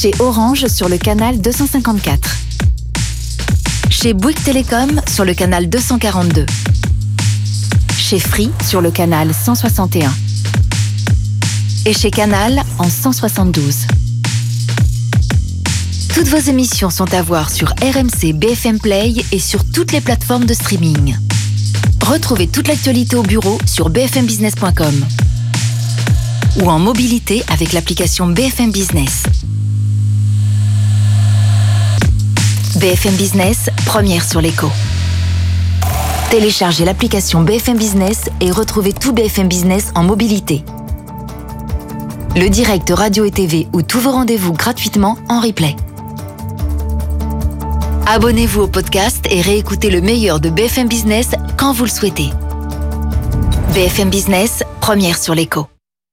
Chez Orange sur le canal 254. Chez Bouygues Télécom sur le canal 242. Chez Free sur le canal 161. Et chez Canal en 172. Toutes vos émissions sont à voir sur RMC BFM Play et sur toutes les plateformes de streaming. Retrouvez toute l'actualité au bureau sur bfmbusiness.com ou en mobilité avec l'application BFM Business. BFM Business, première sur l'écho. Téléchargez l'application BFM Business et retrouvez tout BFM Business en mobilité. Le direct radio et TV ou tous vos rendez-vous gratuitement en replay. Abonnez-vous au podcast et réécoutez le meilleur de BFM Business quand vous le souhaitez. BFM Business, première sur l'écho.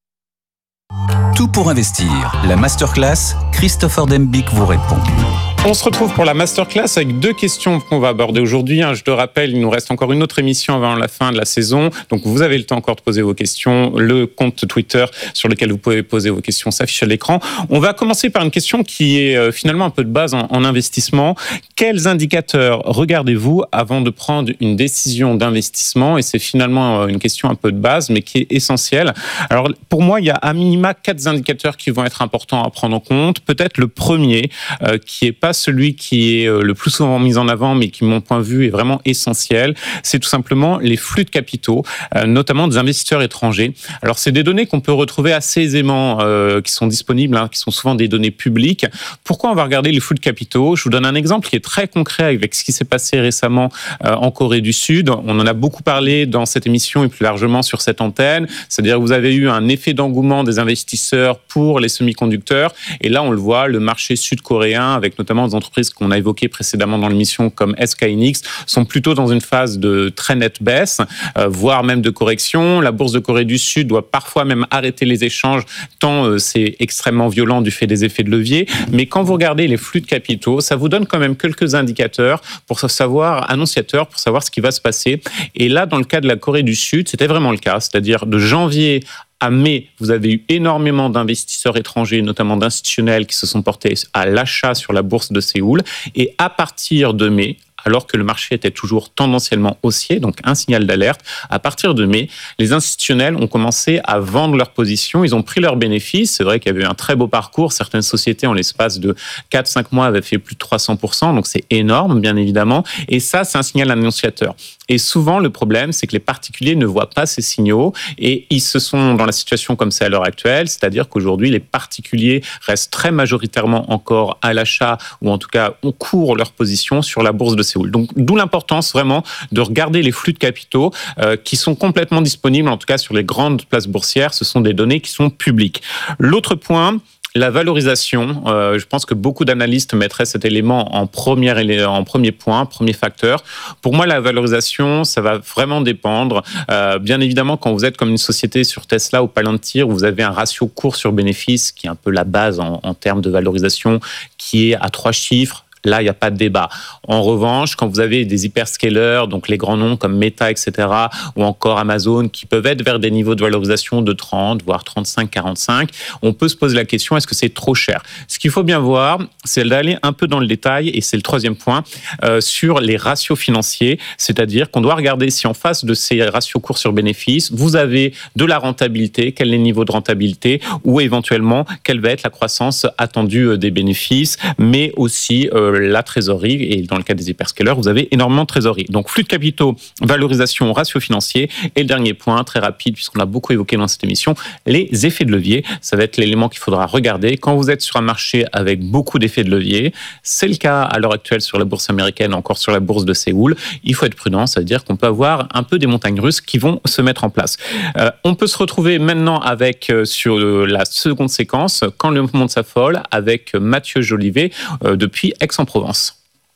Tout pour investir. La masterclass, Christopher Dembick vous répond. On se retrouve pour la masterclass avec 2 questions qu'on va aborder aujourd'hui. Je te rappelle, il nous reste encore une autre émission avant la fin de la saison. Donc, vous avez le temps encore de poser vos questions. Le compte Twitter sur lequel vous pouvez poser vos questions s'affiche à l'écran. On va commencer par une question qui est finalement un peu de base en investissement. Quels indicateurs regardez-vous avant de prendre une décision d'investissement ? Et c'est finalement une question un peu de base, mais qui est essentielle. Alors, pour moi, il y a à minima 4 indicateurs qui vont être importants à prendre en compte. Peut-être le premier, qui est pas celui qui est le plus souvent mis en avant, mais qui, de mon point de vue, est vraiment essentiel, c'est tout simplement les flux de capitaux, notamment des investisseurs étrangers. Alors, c'est des données qu'on peut retrouver assez aisément, qui sont disponibles, qui sont souvent des données publiques. Pourquoi on va regarder les flux de capitaux ? Je vous donne un exemple qui est très concret avec ce qui s'est passé récemment en Corée du Sud. On en a beaucoup parlé dans cette émission et plus largement sur cette antenne. C'est-à-dire que vous avez eu un effet d'engouement des investisseurs pour les semi-conducteurs. Et là, on le voit, le marché sud-coréen, avec notamment des entreprises qu'on a évoquées précédemment dans l'émission comme SK Hynix, sont plutôt dans une phase de très nette baisse, voire même de correction. La bourse de Corée du Sud doit parfois même arrêter les échanges, tant c'est extrêmement violent du fait des effets de levier. Mais quand vous regardez les flux de capitaux, ça vous donne quand même quelques indicateurs annonciateurs pour savoir ce qui va se passer. Et là, dans le cas de la Corée du Sud, c'était vraiment le cas. C'est-à-dire de janvier à mai, vous avez eu énormément d'investisseurs étrangers, notamment d'institutionnels, qui se sont portés à l'achat sur la bourse de Séoul. Et à partir de mai, alors que le marché était toujours tendanciellement haussier, donc un signal d'alerte, à partir de mai, les institutionnels ont commencé à vendre leurs positions, ils ont pris leurs bénéfices. C'est vrai qu'il y avait eu un très beau parcours. Certaines sociétés, en l'espace de 4-5 mois, avaient fait plus de 300%, donc c'est énorme, bien évidemment. Et ça, c'est un signal annonciateur. Et souvent, le problème, c'est que les particuliers ne voient pas ces signaux et ils se sont dans la situation comme c'est à l'heure actuelle, c'est-à-dire qu'aujourd'hui, les particuliers restent très majoritairement encore à l'achat ou en tout cas, on court leur position sur la bourse de Séoul. Donc, d'où l'importance vraiment de regarder les flux de capitaux qui sont complètement disponibles, en tout cas sur les grandes places boursières. Ce sont des données qui sont publiques. L'autre point, la valorisation, je pense que beaucoup d'analystes mettraient cet élément en premier point, premier facteur. Pour moi, la valorisation, ça va vraiment dépendre. Bien évidemment, quand vous êtes comme une société sur Tesla ou Palantir, où vous avez un ratio cours sur bénéfice, qui est un peu la base en termes de valorisation, qui est à 3 chiffres, là, il n'y a pas de débat. En revanche, quand vous avez des hyperscalers, donc les grands noms comme Meta, etc., ou encore Amazon, qui peuvent être vers des niveaux de valorisation de 30, voire 35, 45, on peut se poser la question, est-ce que c'est trop cher ? Ce qu'il faut bien voir, c'est d'aller un peu dans le détail, et c'est le 3e point, sur les ratios financiers, c'est-à-dire qu'on doit regarder si en face de ces ratios cours sur bénéfice, vous avez de la rentabilité, quel est le niveau de rentabilité, ou éventuellement, quelle va être la croissance attendue des bénéfices, mais aussi la trésorerie, et dans le cas des hyperscalers, vous avez énormément de trésorerie. Donc, flux de capitaux, valorisation, ratio financier, et le dernier point, très rapide, puisqu'on l'a beaucoup évoqué dans cette émission, les effets de levier. Ça va être l'élément qu'il faudra regarder. Quand vous êtes sur un marché avec beaucoup d'effets de levier, c'est le cas à l'heure actuelle sur la bourse américaine, encore sur la bourse de Séoul, il faut être prudent, ça veut dire qu'on peut avoir un peu des montagnes russes qui vont se mettre en place. On peut se retrouver maintenant avec, sur la seconde séquence, Quand le monde s'affole, avec Mathieu Jolivet, depuis Aix-en-Provence.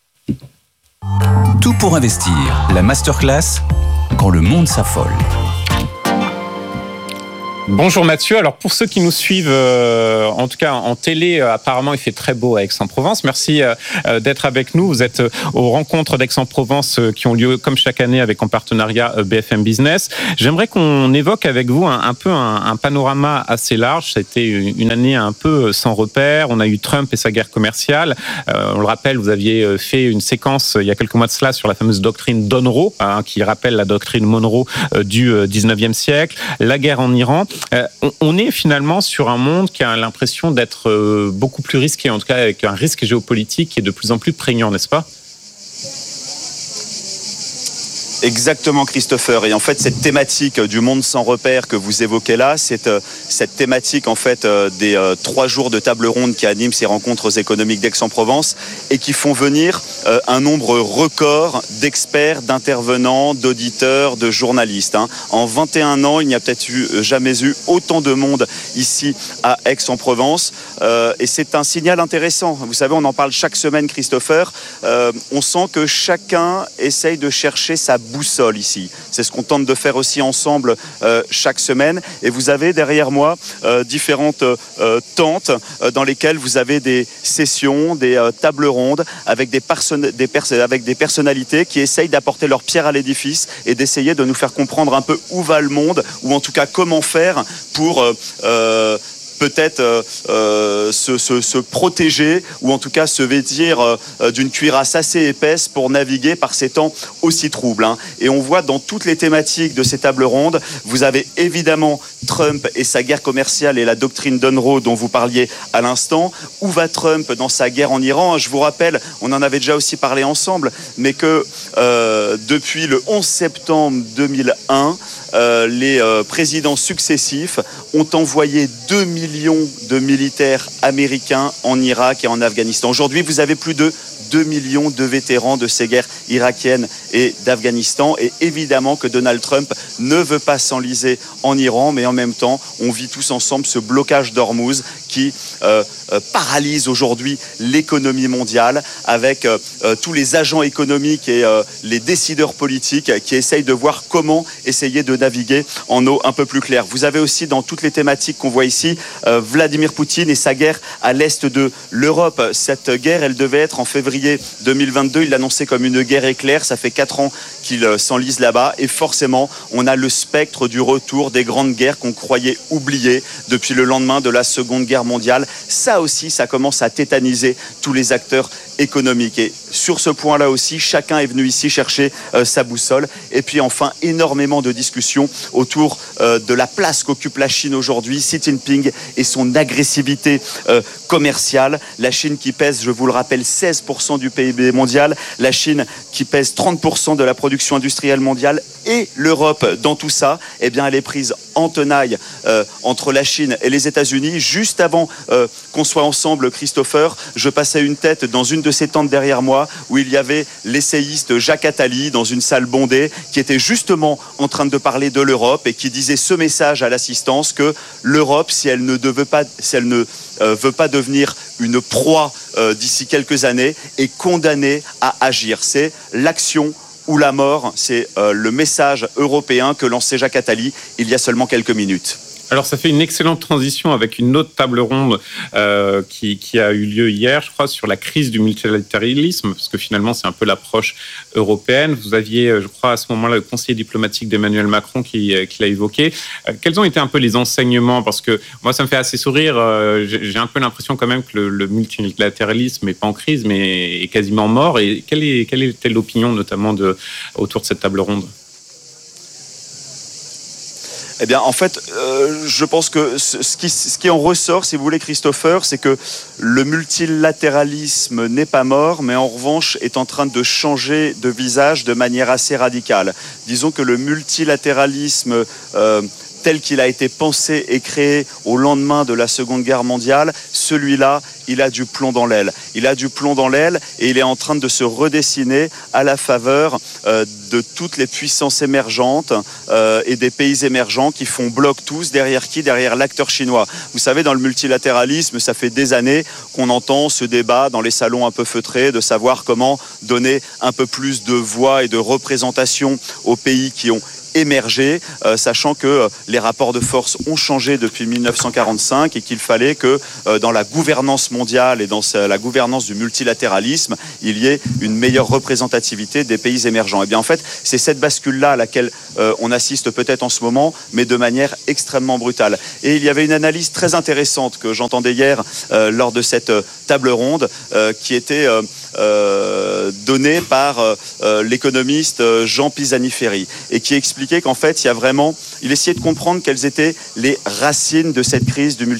Tout pour investir, la masterclass, quand le monde s'affole. Bonjour Mathieu. Alors pour ceux qui nous suivent, en tout cas en télé, apparemment il fait très beau à Aix-en-Provence. Merci d'être avec nous. Vous êtes aux rencontres d'Aix-en-Provence qui ont lieu comme chaque année avec en partenariat BFM Business. J'aimerais qu'on évoque avec vous un peu un panorama assez large. C'était une année un peu sans repère. On a eu Trump et sa guerre commerciale. On le rappelle, vous aviez fait une séquence il y a quelques mois de cela sur la fameuse doctrine Monroe, qui rappelle la doctrine Monroe du 19e siècle. La guerre en Iran. On est finalement sur un monde qui a l'impression d'être beaucoup plus risqué, en tout cas avec un risque géopolitique qui est de plus en plus prégnant, n'est-ce pas ? Exactement, Christopher. Et en fait, cette thématique du monde sans repère que vous évoquez là, c'est cette thématique en fait des 3 jours de table ronde qui animent ces rencontres économiques d'Aix-en-Provence et qui font venir un nombre record d'experts, d'intervenants, d'auditeurs, de journalistes. En 21 ans, il n'y a peut-être jamais eu autant de monde ici à Aix-en-Provence. Et c'est un signal intéressant. Vous savez, on en parle chaque semaine, Christopher. On sent que chacun essaye de chercher sa boussole ici. C'est ce qu'on tente de faire aussi ensemble chaque semaine. Et vous avez derrière moi différentes tentes dans lesquelles vous avez des sessions, des tables rondes avec des personnalités qui essayent d'apporter leur pierre à l'édifice et d'essayer de nous faire comprendre un peu où va le monde, ou en tout cas comment faire pour peut-être se protéger, ou en tout cas se vêtir d'une cuirasse assez épaisse pour naviguer par ces temps aussi troubles. Et on voit dans toutes les thématiques de ces tables rondes, vous avez évidemment Trump et sa guerre commerciale et la doctrine Monroe dont vous parliez à l'instant. Où va Trump dans sa guerre en Iran ? Je vous rappelle, on en avait déjà aussi parlé ensemble, mais que depuis le 11 septembre 2001, les présidents successifs ont envoyé 2 millions de militaires américains en Irak et en Afghanistan. Aujourd'hui, vous avez plus de 2 millions de vétérans de ces guerres irakiennes et d'Afghanistan. Et évidemment que Donald Trump ne veut pas s'enliser en Iran, mais en même temps, on vit tous ensemble ce blocage d'Ormuz qui paralyse aujourd'hui l'économie mondiale, avec tous les agents économiques et les décideurs politiques qui essayent de voir comment essayer de naviguer en eau un peu plus claire. Vous avez aussi dans toutes les thématiques qu'on voit ici, Vladimir Poutine et sa guerre à l'est de l'Europe. Cette guerre, elle devait être en février 2022. Il l'annonçait comme une guerre éclair. Ça fait 4 ans qu'il s'enlise là-bas. Et forcément, on a le spectre du retour des grandes guerres qu'on croyait oubliées depuis le lendemain de la Seconde Guerre mondiale. Ça aussi, ça commence à tétaniser tous les acteurs économiques. Et sur ce point-là aussi, chacun est venu ici chercher sa boussole. Et puis enfin, énormément de discussions autour de la place qu'occupe la Chine aujourd'hui, Xi Jinping et son agressivité commerciale. La Chine qui pèse, je vous le rappelle, 16% du PIB mondial. La Chine qui pèse 30% de la production industrielle mondiale. Et l'Europe, dans tout ça, eh bien, elle est prise en tenaille entre la Chine et les États-Unis. Juste avant qu'on soit ensemble, Christopher, je passais une tête dans une de ces tentes derrière moi où il y avait l'essayiste Jacques Attali dans une salle bondée qui était justement en train de parler de l'Europe et qui disait ce message à l'assistance que l'Europe, si elle ne veut pas devenir une proie d'ici quelques années, est condamnée à agir. C'est l'action ou la mort, c'est le message européen que lançait Jacques Attali il y a seulement quelques minutes. Alors, ça fait une excellente transition avec une autre table ronde qui a eu lieu hier, je crois, sur la crise du multilatéralisme, parce que finalement, c'est un peu l'approche européenne. Vous aviez, je crois, à ce moment-là, le conseiller diplomatique d'Emmanuel Macron qui l'a évoqué. Quels ont été un peu les enseignements ? Parce que moi, ça me fait assez sourire. J'ai un peu l'impression quand même que le multilatéralisme n'est pas en crise, mais est quasiment mort. Et quelle était l'opinion, notamment, autour de cette table ronde ? Eh bien, en fait, je pense que ce qui en ressort, si vous voulez, Christopher, c'est que le multilatéralisme n'est pas mort, mais en revanche est en train de changer de visage de manière assez radicale. Disons que le multilatéralisme tel qu'il a été pensé et créé au lendemain de la Seconde Guerre mondiale, celui-là, il a du plomb dans l'aile. Il a du plomb dans l'aile et il est en train de se redessiner à la faveur de toutes les puissances émergentes et des pays émergents qui font bloc tous. Derrière qui ? Derrière l'acteur chinois. Vous savez, dans le multilatéralisme, ça fait des années qu'on entend ce débat dans les salons un peu feutrés de savoir comment donner un peu plus de voix et de représentation aux pays qui ont émerger, sachant que les rapports de force ont changé depuis 1945 et qu'il fallait que dans la gouvernance mondiale et dans la gouvernance du multilatéralisme, il y ait une meilleure représentativité des pays émergents. Et bien en fait, c'est cette bascule-là à laquelle on assiste peut-être en ce moment, mais de manière extrêmement brutale. Et il y avait une analyse très intéressante que j'entendais hier lors de cette table ronde qui était donnée par l'économiste Jean Pisani-Ferry et qui expliquait qu'en fait, il essayait de comprendre quelles étaient les racines de cette crise du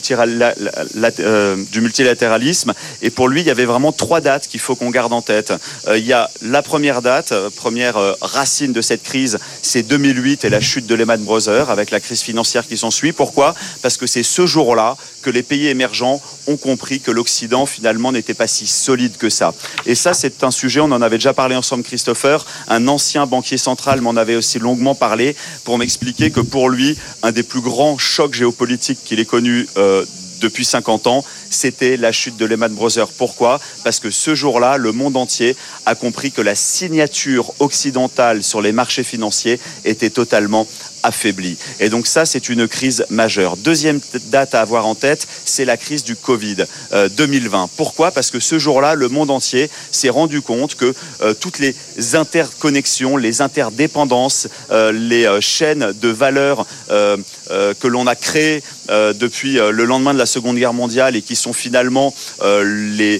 multilatéralisme. Et pour lui, il y avait vraiment 3 dates qu'il faut qu'on garde en tête. Il y a la première date, première racine de cette crise, c'est 2008 et la chute de Lehman Brothers avec la crise financière qui s'ensuit. Pourquoi ? Parce que c'est ce jour-là que les pays émergents ont compris que l'Occident, finalement, n'était pas si solide que ça. Et ça, c'est un sujet, on en avait déjà parlé ensemble, Christopher. Un ancien banquier central m'en avait aussi longuement parlé pour m'expliquer que pour lui, un des plus grands chocs géopolitiques qu'il ait connu depuis 50 ans, c'était la chute de Lehman Brothers. Pourquoi ? Parce que ce jour-là, le monde entier a compris que la signature occidentale sur les marchés financiers était totalement affaiblie. Et donc ça, c'est une crise majeure. Deuxième date à avoir en tête, c'est la crise du Covid 2020. Pourquoi ? Parce que ce jour-là, le monde entier s'est rendu compte que toutes les interconnexions, les interdépendances, les chaînes de valeur que l'on a créées depuis le lendemain de la Seconde Guerre mondiale et qui sont finalement les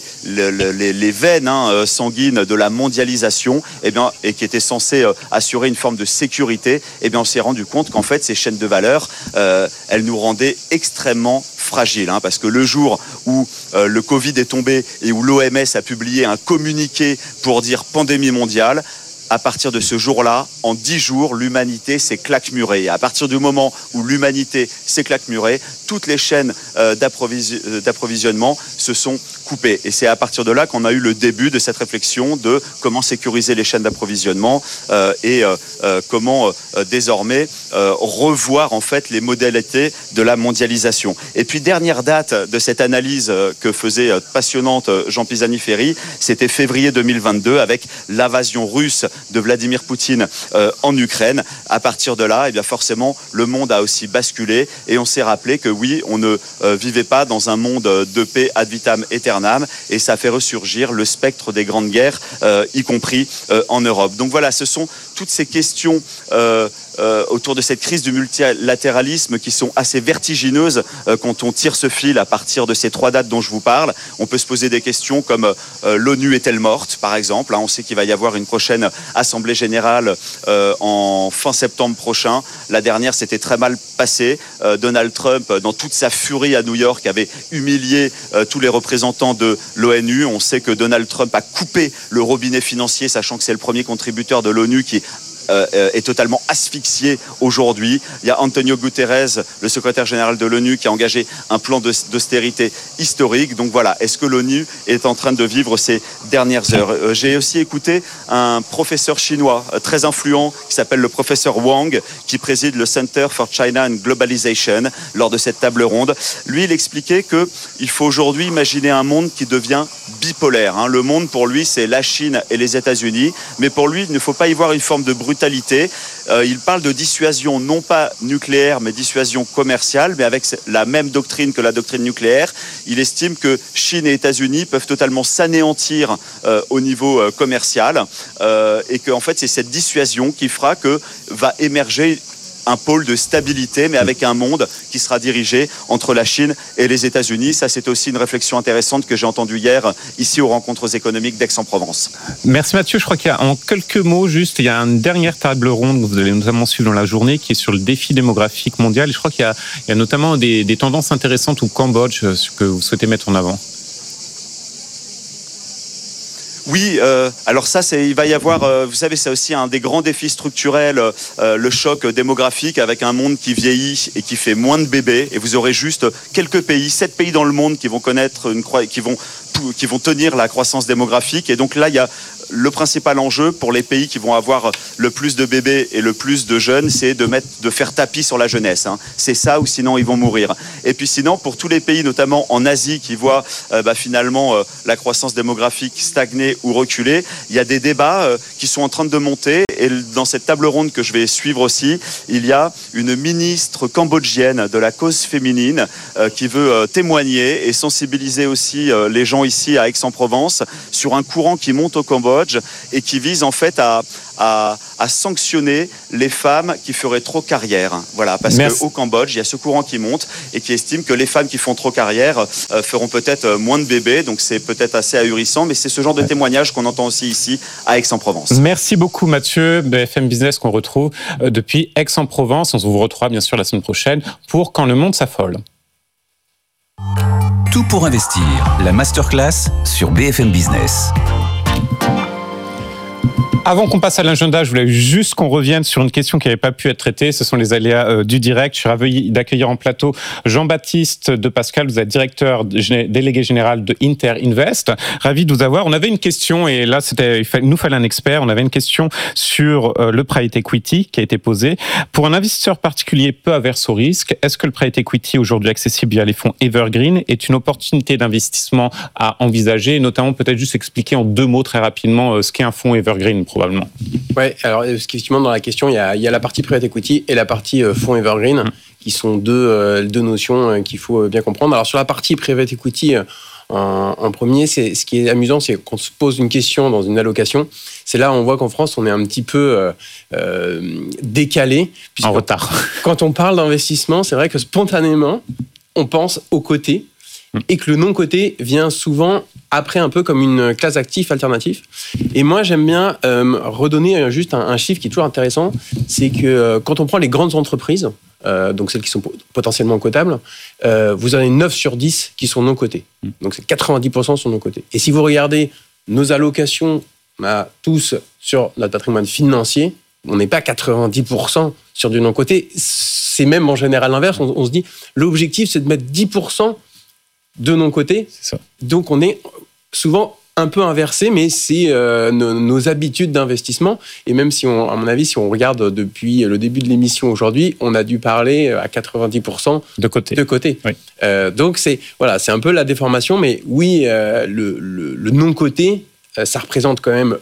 veines sanguines de la mondialisation, et qui étaient censées assurer une forme de sécurité, on s'est rendu compte qu'en fait ces chaînes de valeur, elles nous rendaient extrêmement fragiles, parce que le jour où le Covid est tombé et où l'OMS a publié un communiqué pour dire pandémie mondiale, à partir de ce jour-là, en 10 jours, l'humanité s'est claquemurée. Et à partir du moment où l'humanité s'est claquemurée, toutes les chaînes d'approvisionnement se sont coupées. Et c'est à partir de là qu'on a eu le début de cette réflexion de comment sécuriser les chaînes d'approvisionnement et comment désormais revoir en fait les modalités de la mondialisation. Et puis dernière date de cette analyse que faisait passionnante Jean Pisani-Ferry, c'était février 2022 avec l'invasion russe de Vladimir Poutine en Ukraine. À partir de là, forcément, le monde a aussi basculé et on s'est rappelé que oui, on ne vivait pas dans un monde de paix ad vitam aeternam, et ça fait ressurgir le spectre des grandes guerres, y compris en Europe. Donc voilà, ce sont toutes ces questions autour de cette crise du multilatéralisme qui sont assez vertigineuses quand on tire ce fil à partir de ces 3 dates dont je vous parle. On peut se poser des questions comme l'ONU est-elle morte, par exemple. On sait qu'il va y avoir une prochaine Assemblée générale en fin septembre prochain. La dernière s'était très mal passée. Donald Trump, dans toute sa furie à New York, avait humilié tous les représentants de l'ONU. On sait que Donald Trump a coupé le robinet financier, sachant que c'est le premier contributeur de l'ONU qui est totalement asphyxié aujourd'hui. Il y a Antonio Guterres, le secrétaire général de l'ONU, qui a engagé un plan d'austérité historique. Donc voilà, est-ce que l'ONU est en train de vivre ces dernières heures ? J'ai aussi écouté un professeur chinois très influent qui s'appelle le professeur Wang, qui préside le Center for China and Globalization lors de cette table ronde. Lui, il expliquait qu'il faut aujourd'hui imaginer un monde qui devient bipolaire. Le monde, pour lui, c'est la Chine et les États-Unis. Mais pour lui, il ne faut pas y voir une forme de brutalité. Il parle de dissuasion non pas nucléaire mais dissuasion commerciale, mais avec la même doctrine que la doctrine nucléaire. Il estime que Chine et États-Unis peuvent totalement s'anéantir au niveau commercial et que en fait c'est cette dissuasion qui fera que va émerger un pôle de stabilité, mais avec un monde qui sera dirigé entre la Chine et les États-Unis. Ça, c'est aussi une réflexion intéressante que j'ai entendue hier ici aux rencontres économiques d'Aix-en-Provence. Merci Mathieu. Je crois qu'il y a en quelques mots juste, il y a une dernière table ronde que vous allez notamment suivre dans la journée qui est sur le défi démographique mondial. Et je crois qu'il y a notamment des tendances intéressantes au Cambodge que vous souhaitez mettre en avant. Oui, alors ça, il va y avoir, vous savez, c'est aussi un des grands défis structurels, le choc démographique avec un monde qui vieillit et qui fait moins de bébés. Et vous aurez juste quelques pays, 7 pays dans le monde qui vont connaître qui vont tenir la croissance démographique. Et donc là, il y a le principal enjeu pour les pays qui vont avoir le plus de bébés et le plus de jeunes, c'est de faire tapis sur la jeunesse. C'est ça, ou sinon ils vont mourir. Et puis sinon, pour tous les pays, notamment en Asie, qui voient finalement la croissance démographique stagner ou reculer, il y a des débats qui sont en train de monter. Et dans cette table ronde que je vais suivre aussi, il y a une ministre cambodgienne de la cause féminine qui veut témoigner et sensibiliser aussi les gens ici à Aix-en-Provence sur un courant qui monte au Cambodge et qui vise en fait à sanctionner les femmes qui feraient trop carrière. Voilà, parce qu'au Cambodge, il y a ce courant qui monte et qui estime que les femmes qui font trop carrière feront peut-être moins de bébés. Donc c'est peut-être assez ahurissant, mais c'est ce genre de témoignage qu'on entend aussi ici à Aix-en-Provence. Merci beaucoup Mathieu, BFM Business qu'on retrouve depuis Aix-en-Provence. On vous retrouvera bien sûr la semaine prochaine pour Quand le monde s'affole. Tout pour investir, la masterclass sur BFM Business. Avant qu'on passe à l'agenda, je voulais juste qu'on revienne sur une question qui n'avait pas pu être traitée. Ce sont les aléas du direct. Je suis ravi d'accueillir en plateau Jean-Baptiste de Pascal. Vous êtes directeur délégué général de Inter Invest. Ravi de vous avoir. On avait une question et là, il nous fallait un expert. On avait une question sur le private equity qui a été posée. Pour un investisseur particulier peu averse au risque, est-ce que le private equity aujourd'hui accessible via les fonds Evergreen est une opportunité d'investissement à envisager, et notamment peut-être juste expliquer en 2 mots très rapidement ce qu'est un fonds Evergreen probablement. Oui, alors effectivement dans la question, il y a la partie private equity et la partie fonds Evergreen, qui sont deux notions qu'il faut bien comprendre. Alors sur la partie private equity, en premier, ce qui est amusant, c'est qu'on se pose une question dans une allocation. C'est là où on voit qu'en France, on est un petit peu décalé. En retard. Quand on parle d'investissement, c'est vrai que spontanément, on pense au côté. Et que le non-coté vient souvent après un peu comme une classe d'actifs alternatifs. Et moi, j'aime bien redonner juste un chiffre qui est toujours intéressant. C'est que quand on prend les grandes entreprises, donc celles qui sont potentiellement cotables, vous en avez 9 sur 10 qui sont non-cotés. Donc c'est 90% sont non-cotés. Et si vous regardez nos allocations tous sur notre patrimoine financier, on n'est pas 90% sur du non-coté. C'est même en général l'inverse. On se dit, l'objectif, c'est de mettre 10% de non-coté. C'est ça. Donc on est souvent un peu inversé, mais c'est nos habitudes d'investissement. Et même si, à mon avis, si on regarde depuis le début de l'émission aujourd'hui, on a dû parler à 90% de côté. Oui. Donc c'est un peu la déformation, mais oui, le non-coté, ça représente quand même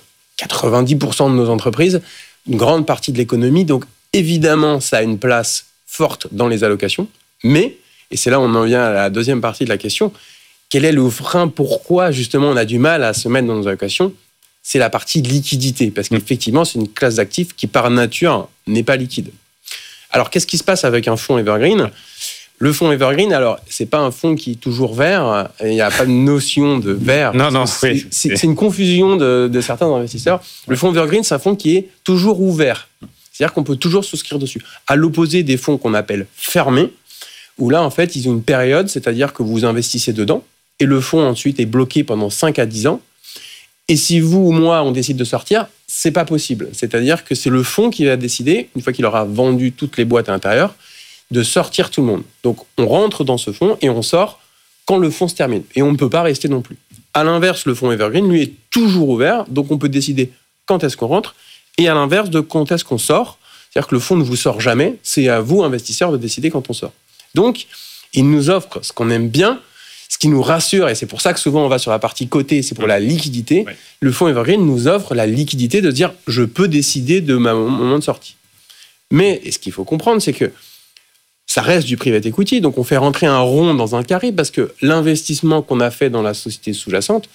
90% de nos entreprises, une grande partie de l'économie. Donc évidemment, ça a une place forte dans les allocations, mais et c'est là où on en vient à la deuxième partie de la question. Quel est le frein? Pourquoi, justement, on a du mal à se mettre dans nos allocations? C'est la partie liquidité. Parce qu'effectivement, c'est une classe d'actifs qui, par nature, n'est pas liquide. Alors, qu'est-ce qui se passe avec un fonds Evergreen? Le fonds Evergreen, alors, c'est pas un fonds qui est toujours vert. Il n'y a pas de notion de vert. Non. C'est une confusion de certains investisseurs. Le fonds Evergreen, c'est un fonds qui est toujours ouvert. C'est-à-dire qu'on peut toujours souscrire dessus. À l'opposé des fonds qu'on appelle fermés, où là, en fait, ils ont une période, c'est-à-dire que vous investissez dedans, et le fonds, ensuite, est bloqué pendant 5 à 10 ans. Et si vous ou moi, on décide de sortir, c'est pas possible. C'est-à-dire que c'est le fonds qui va décider, une fois qu'il aura vendu toutes les boîtes à l'intérieur, de sortir tout le monde. Donc, on rentre dans ce fonds et on sort quand le fonds se termine. Et on ne peut pas rester non plus. À l'inverse, le fonds Evergreen, lui, est toujours ouvert, donc on peut décider quand est-ce qu'on rentre, et à l'inverse de quand est-ce qu'on sort. C'est-à-dire que le fonds ne vous sort jamais, c'est à vous, investisseurs, de décider quand on sort. Donc, il nous offre ce qu'on aime bien, ce qui nous rassure, et c'est pour ça que souvent on va sur la partie cotée, c'est pour la liquidité. Ouais. Le fonds Evergreen nous offre la liquidité de dire « je peux décider de mon moment de sortie ». Mais ce qu'il faut comprendre, c'est que ça reste du private equity, donc on fait rentrer un rond dans un carré, parce que l'investissement qu'on a fait dans la société sous-jacente,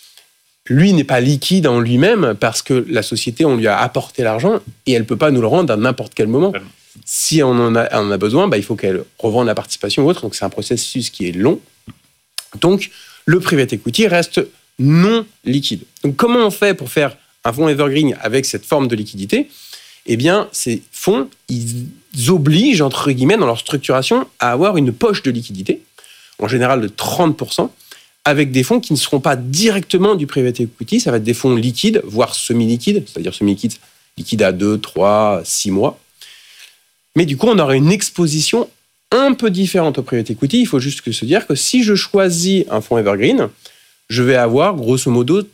lui n'est pas liquide en lui-même, parce que la société, on lui a apporté l'argent, et elle ne peut pas nous le rendre à n'importe quel moment. Si on en a besoin, il faut qu'elle revende la participation ou autre. Donc, c'est un processus qui est long. Donc, le private equity reste non liquide. Donc, comment on fait pour faire un fonds Evergreen avec cette forme de liquidité? Eh bien, ces fonds, ils obligent, entre guillemets, dans leur structuration, à avoir une poche de liquidité, en général de 30%, avec des fonds qui ne seront pas directement du private equity. Ça va être des fonds liquides, voire semi-liquides, c'est-à-dire semi-liquides, liquides à 2, 3, 6 mois. Mais du coup, on aura une exposition un peu différente au private equity. Il faut juste se dire que si je choisis un fonds Evergreen, je vais avoir grosso modo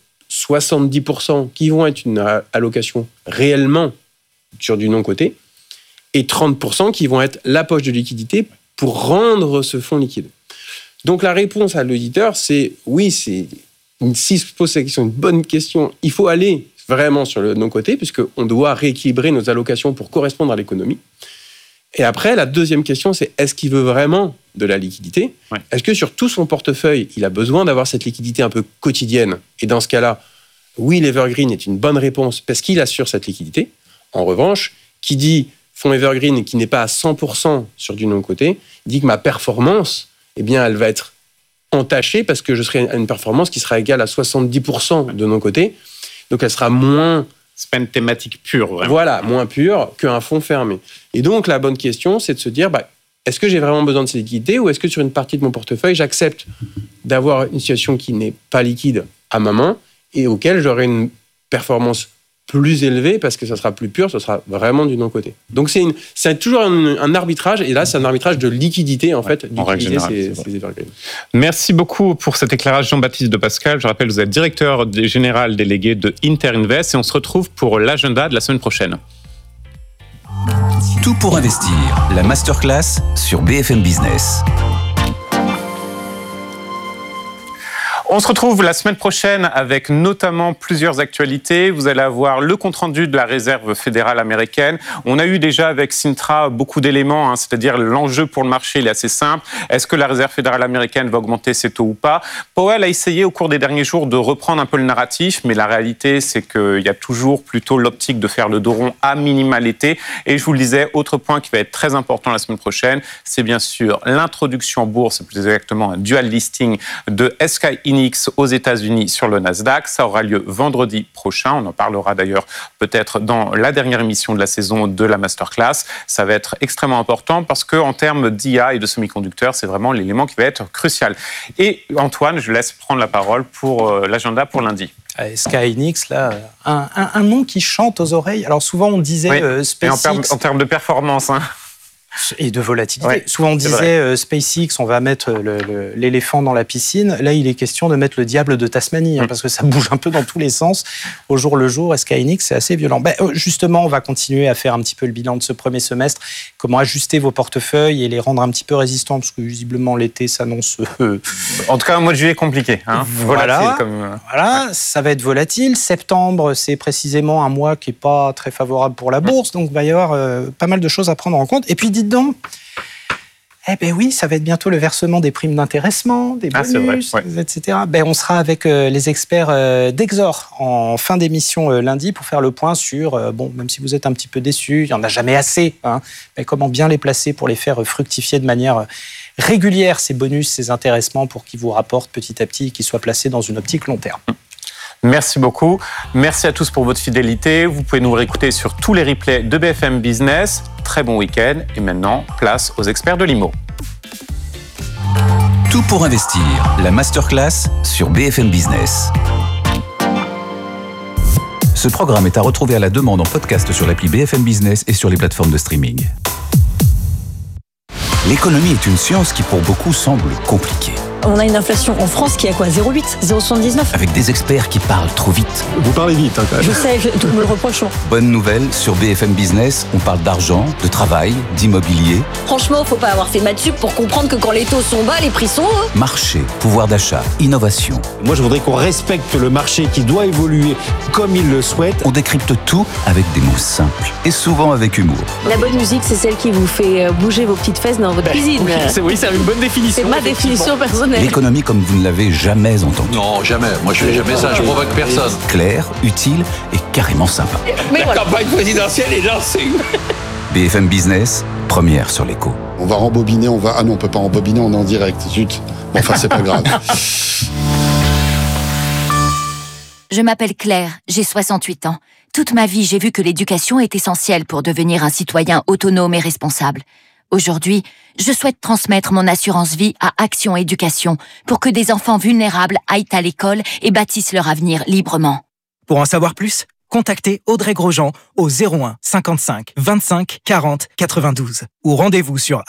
70% qui vont être une allocation réellement sur du non-coté et 30% qui vont être la poche de liquidité pour rendre ce fonds liquide. Donc la réponse à l'auditeur, c'est oui, s'il se pose cette question, une bonne question, il faut aller vraiment sur le non-coté puisqu'on doit rééquilibrer nos allocations pour correspondre à l'économie. Et après, la deuxième question, c'est est-ce qu'il veut vraiment de la liquidité ? Ouais. Est-ce que sur tout son portefeuille, il a besoin d'avoir cette liquidité un peu quotidienne ? Et dans ce cas-là, oui, l'Evergreen est une bonne réponse parce qu'il assure cette liquidité. En revanche, qui dit fonds Evergreen qui n'est pas à 100% sur du non-coté, dit que ma performance, eh bien, elle va être entachée parce que je serai à une performance qui sera égale à 70% de non-coté. Donc, elle sera moins... C'est pas une thématique pure, vraiment. Voilà, moins pure qu'un fonds fermé. Et donc, la bonne question, c'est de se dire, est-ce que j'ai vraiment besoin de ces liquidités ou est-ce que sur une partie de mon portefeuille, j'accepte d'avoir une situation qui n'est pas liquide à ma main et auquel j'aurai une performance plus élevée parce que ça sera plus pur, ce sera vraiment du non-coté. Donc, c'est toujours un arbitrage et là, c'est un arbitrage de liquidité, en fait, d'utiliser ces evergreens. Merci beaucoup pour cet éclairage, Jean-Baptiste de Pascal. Je rappelle, vous êtes directeur général délégué de Interinvest et on se retrouve pour l'agenda de la semaine prochaine. Tout pour investir, la masterclass sur BFM Business. On se retrouve la semaine prochaine avec notamment plusieurs actualités. Vous allez avoir le compte-rendu de la Réserve fédérale américaine. On a eu déjà avec Sintra beaucoup d'éléments, c'est-à-dire l'enjeu pour le marché, il est assez simple. Est-ce que la Réserve fédérale américaine va augmenter ses taux ou pas ? Powell a essayé au cours des derniers jours de reprendre un peu le narratif, mais la réalité, c'est qu'il y a toujours plutôt l'optique de faire le dos rond à minima l'été. Et je vous le disais, autre point qui va être très important la semaine prochaine, c'est bien sûr l'introduction en bourse, plus exactement un dual listing de SK Hynix aux États-Unis sur le Nasdaq. Ça aura lieu vendredi prochain. On en parlera d'ailleurs peut-être dans la dernière émission de la saison de la Masterclass. Ça va être extrêmement important parce qu'en termes d'IA et de semi-conducteurs, c'est vraiment l'élément qui va être crucial. Et Antoine, je laisse prendre la parole pour l'agenda pour lundi. SK Hynix, là, un nom qui chante aux oreilles. Alors souvent on disait SpaceX. En termes de performance, et de volatilité. Ouais, souvent on disait SpaceX, on va mettre l'éléphant dans la piscine. Là, il est question de mettre le diable de Tasmanie, parce que ça bouge un peu dans tous les sens. Au jour le jour, SK Hynix, c'est assez violent. Justement, on va continuer à faire un petit peu le bilan de ce premier semestre. Comment ajuster vos portefeuilles et les rendre un petit peu résistants, parce que visiblement l'été s'annonce... En tout cas, un mois de juillet compliqué. Voilà, ça va être volatile. Septembre, c'est précisément un mois qui n'est pas très favorable pour la bourse, donc il va y avoir pas mal de choses à prendre en compte. Et puis, donc, oui, ça va être bientôt le versement des primes d'intéressement, des bonus, etc. On sera avec les experts d'Exor en fin d'émission lundi pour faire le point sur, même si vous êtes un petit peu déçus, il n'y en a jamais assez, mais comment bien les placer pour les faire fructifier de manière régulière, ces bonus, ces intéressements, pour qu'ils vous rapportent petit à petit, qu'ils soient placés dans une optique long terme. Merci beaucoup. Merci à tous pour votre fidélité. Vous pouvez nous réécouter sur tous les replays de BFM Business. Très bon week-end. Et maintenant, place aux experts de l'IMO. Tout pour investir, la masterclass sur BFM Business. Ce programme est à retrouver à la demande en podcast sur l'appli BFM Business et sur les plateformes de streaming. L'économie est une science qui pour beaucoup semble compliquée. On a une inflation en France qui est à quoi ? 0,8 ? 0,79 ? Avec des experts qui parlent trop vite. Vous parlez vite, quand même. Je sais, tout me le reproche. Bonne nouvelle, sur BFM Business, on parle d'argent, de travail, d'immobilier. Franchement, faut pas avoir fait maths sup pour comprendre que quand les taux sont bas, les prix sont hauts. Marché, pouvoir d'achat, innovation. Moi, je voudrais qu'on respecte le marché qui doit évoluer comme il le souhaite. On décrypte tout avec des mots simples et souvent avec humour. La bonne musique, c'est celle qui vous fait bouger vos petites fesses dans votre cuisine. Oui, c'est une bonne définition. C'est ma définition personnelle. L'économie comme vous ne l'avez jamais entendue. Non, jamais. Moi, je fais jamais ça. Je provoque personne. Claire, utile et carrément sympa. Mais la campagne présidentielle est lancée. BFM Business, première sur l'écho. On va rembobiner, Ah non, on peut pas rembobiner, on est en direct. Zut. Bon, enfin, c'est pas grave. Je m'appelle Claire, j'ai 68 ans. Toute ma vie, j'ai vu que l'éducation est essentielle pour devenir un citoyen autonome et responsable. Aujourd'hui, je souhaite transmettre mon assurance vie à Action Éducation pour que des enfants vulnérables aillent à l'école et bâtissent leur avenir librement. Pour en savoir plus, contactez Audrey Grosjean au 01 55 25 40 92 ou rendez-vous sur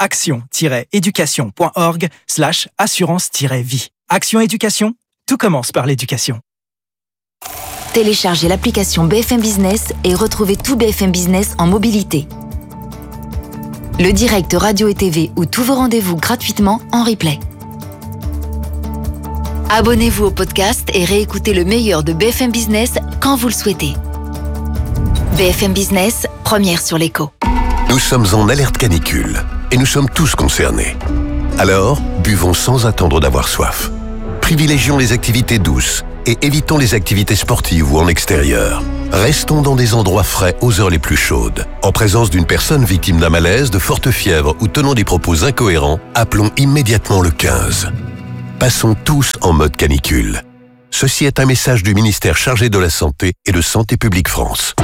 action-éducation.org/assurance-vie. Action Éducation, tout commence par l'éducation. Téléchargez l'application BFM Business et retrouvez tout BFM Business en mobilité. Le direct radio et TV ou tous vos rendez-vous gratuitement en replay. Abonnez-vous au podcast et réécoutez le meilleur de BFM Business quand vous le souhaitez. BFM Business, première sur l'écho. Nous sommes en alerte canicule et nous sommes tous concernés. Alors, buvons sans attendre d'avoir soif. Privilégions les activités douces et évitons les activités sportives ou en extérieur. Restons dans des endroits frais aux heures les plus chaudes. En présence d'une personne victime d'un malaise, de forte fièvre ou tenant des propos incohérents, appelons immédiatement le 15. Passons tous en mode canicule. Ceci est un message du ministère chargé de la Santé et de Santé publique France.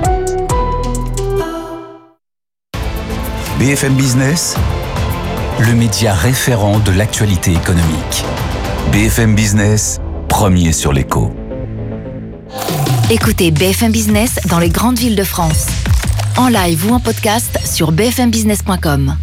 BFM Business, le média référent de l'actualité économique. BFM Business, premier sur l'écho. Écoutez BFM Business dans les grandes villes de France. En live ou en podcast sur bfmbusiness.com.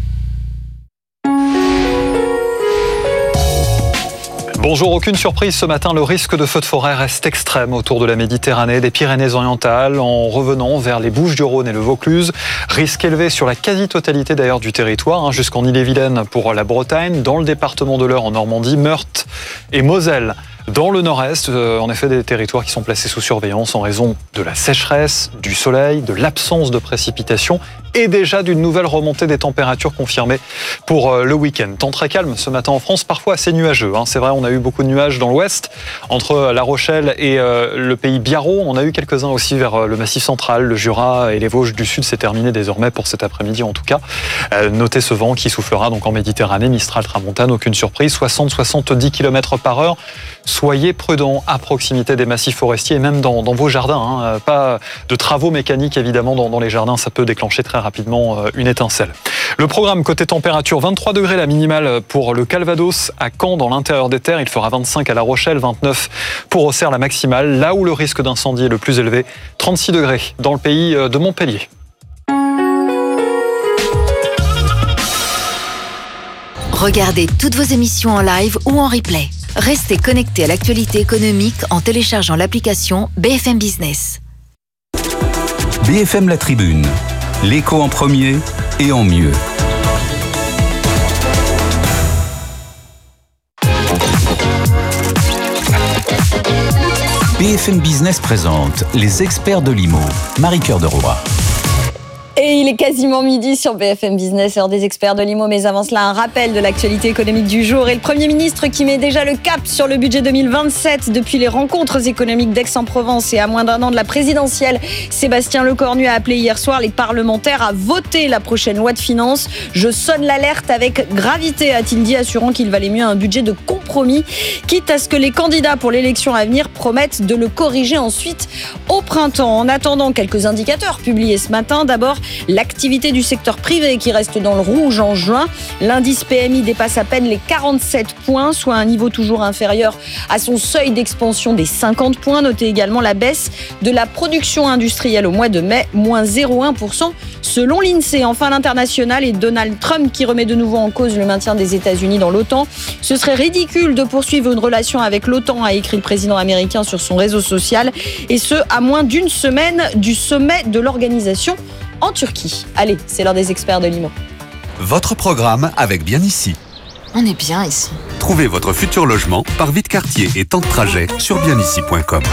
Bonjour, aucune surprise ce matin, le risque de feux de forêt reste extrême autour de la Méditerranée, des Pyrénées-Orientales, en revenant vers les Bouches-du-Rhône et le Vaucluse. Risque élevé sur la quasi-totalité d'ailleurs du territoire, jusqu'en Ille-et-Vilaine pour la Bretagne, dans le département de l'Eure en Normandie, Meurthe et Moselle. Dans le nord-est, en effet, des territoires qui sont placés sous surveillance en raison de la sécheresse, du soleil, de l'absence de précipitations et déjà d'une nouvelle remontée des températures confirmée pour le week-end. Temps très calme ce matin en France, parfois assez nuageux. C'est vrai, on a eu beaucoup de nuages dans l'ouest, entre La Rochelle et le pays biarrot. On a eu quelques-uns aussi vers le Massif central, le Jura et les Vosges du Sud. C'est terminé désormais pour cet après-midi en tout cas. Notez ce vent qui soufflera donc en Méditerranée, Mistral, Tramontane, aucune surprise, 60-70 km/h. Soyez prudents à proximité des massifs forestiers et même dans vos jardins. Pas de travaux mécaniques évidemment dans les jardins, ça peut déclencher très rapidement une étincelle. Le programme côté température, 23 degrés la minimale pour le Calvados, à Caen dans l'intérieur des terres, il fera 25 à La Rochelle, 29 pour Auxerre la maximale, là où le risque d'incendie est le plus élevé, 36 degrés dans le pays de Montpellier. Regardez toutes vos émissions en live ou en replay. Restez connectés à l'actualité économique en téléchargeant l'application BFM Business. BFM La Tribune, l'écho en premier et en mieux. BFM Business présente les experts de l'IMO. Marie-Cœur de Roy. Et il est quasiment midi sur BFM Business, heure des experts de l'IMO. Mais avant cela, un rappel de l'actualité économique du jour. Et le Premier ministre qui met déjà le cap sur le budget 2027 depuis les rencontres économiques d'Aix-en-Provence et à moins d'un an de la présidentielle. Sébastien Lecornu a appelé hier soir les parlementaires à voter la prochaine loi de finances. Je sonne l'alerte avec gravité, a-t-il dit, assurant qu'il valait mieux un budget de compromis, quitte à ce que les candidats pour l'élection à venir promettent de le corriger ensuite au printemps. En attendant, quelques indicateurs publiés ce matin. D'abord, l'activité du secteur privé qui reste dans le rouge en juin. L'indice PMI dépasse à peine les 47 points, soit un niveau toujours inférieur à son seuil d'expansion des 50 points. Notez également la baisse de la production industrielle au mois de mai, moins 0,1% selon l'INSEE. Enfin, l'international et Donald Trump qui remet de nouveau en cause le maintien des États-Unis dans l'OTAN. Ce serait ridicule de poursuivre une relation avec l'OTAN, a écrit le président américain sur son réseau social, et ce, à moins d'une semaine du sommet de l'organisation en Turquie. Allez, c'est l'heure des experts de l'IMO. Votre programme avec Bien Ici. On est bien ici. Trouvez votre futur logement par vie de quartier et temps de trajet sur bienici.com.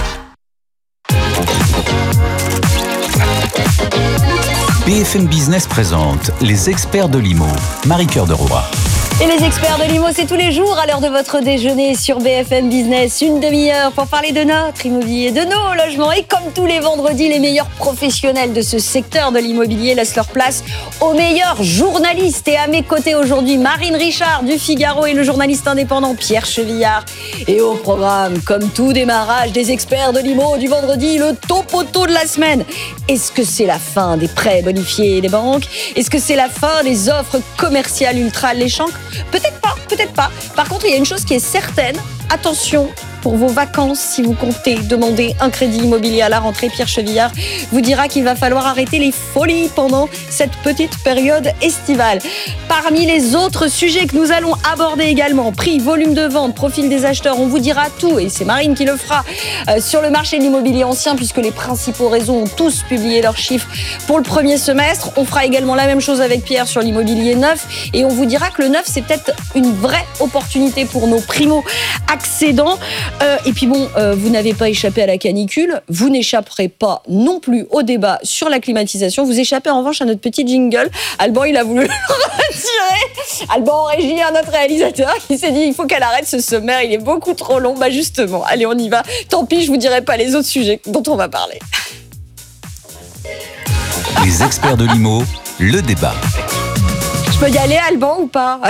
BFM Business présente les experts de l'IMO. Marie-Cœur de Roy. Et les experts de l'IMO, c'est tous les jours à l'heure de votre déjeuner sur BFM Business. Une demi-heure pour parler de notre immobilier, de nos logements. Et comme tous les vendredis, les meilleurs professionnels de ce secteur de l'immobilier laissent leur place aux meilleurs journalistes. Et à mes côtés aujourd'hui, Marine Richard du Figaro et le journaliste indépendant Pierre Chevillard. Et au programme, comme tout démarrage des experts de l'IMO du vendredi, le topo de la semaine. Est-ce que c'est la fin des prêts bonifiés des banques? Est-ce que c'est la fin des offres commerciales ultra alléchantes? Peut-être pas, peut-être pas. Par contre, il y a une chose qui est certaine. Attention, pour vos vacances si vous comptez demander un crédit immobilier à la rentrée. Pierre Chevillard vous dira qu'il va falloir arrêter les folies pendant cette petite période estivale. Parmi les autres sujets que nous allons aborder également, prix, volume de vente, profil des acheteurs, on vous dira tout, et c'est Marine qui le fera, sur le marché de l'immobilier ancien, puisque les principaux réseaux ont tous publié leurs chiffres pour le premier semestre. On fera également la même chose avec Pierre sur l'immobilier neuf, et on vous dira que le neuf, c'est peut-être une vraie opportunité pour nos primo-accédants. Et puis bon, vous n'avez pas échappé à la canicule, vous n'échapperez pas non plus au débat sur la climatisation, vous échappez en revanche à notre petit jingle. Alban, il a voulu le retirer. Alban en régie, notre réalisateur, qui s'est dit il faut qu'elle arrête ce sommaire, il est beaucoup trop long. Bah justement, allez, on y va. Tant pis, je vous dirai pas les autres sujets dont on va parler. Les experts de l'IMO, le débat. Je peux y aller, Alban, ou pas?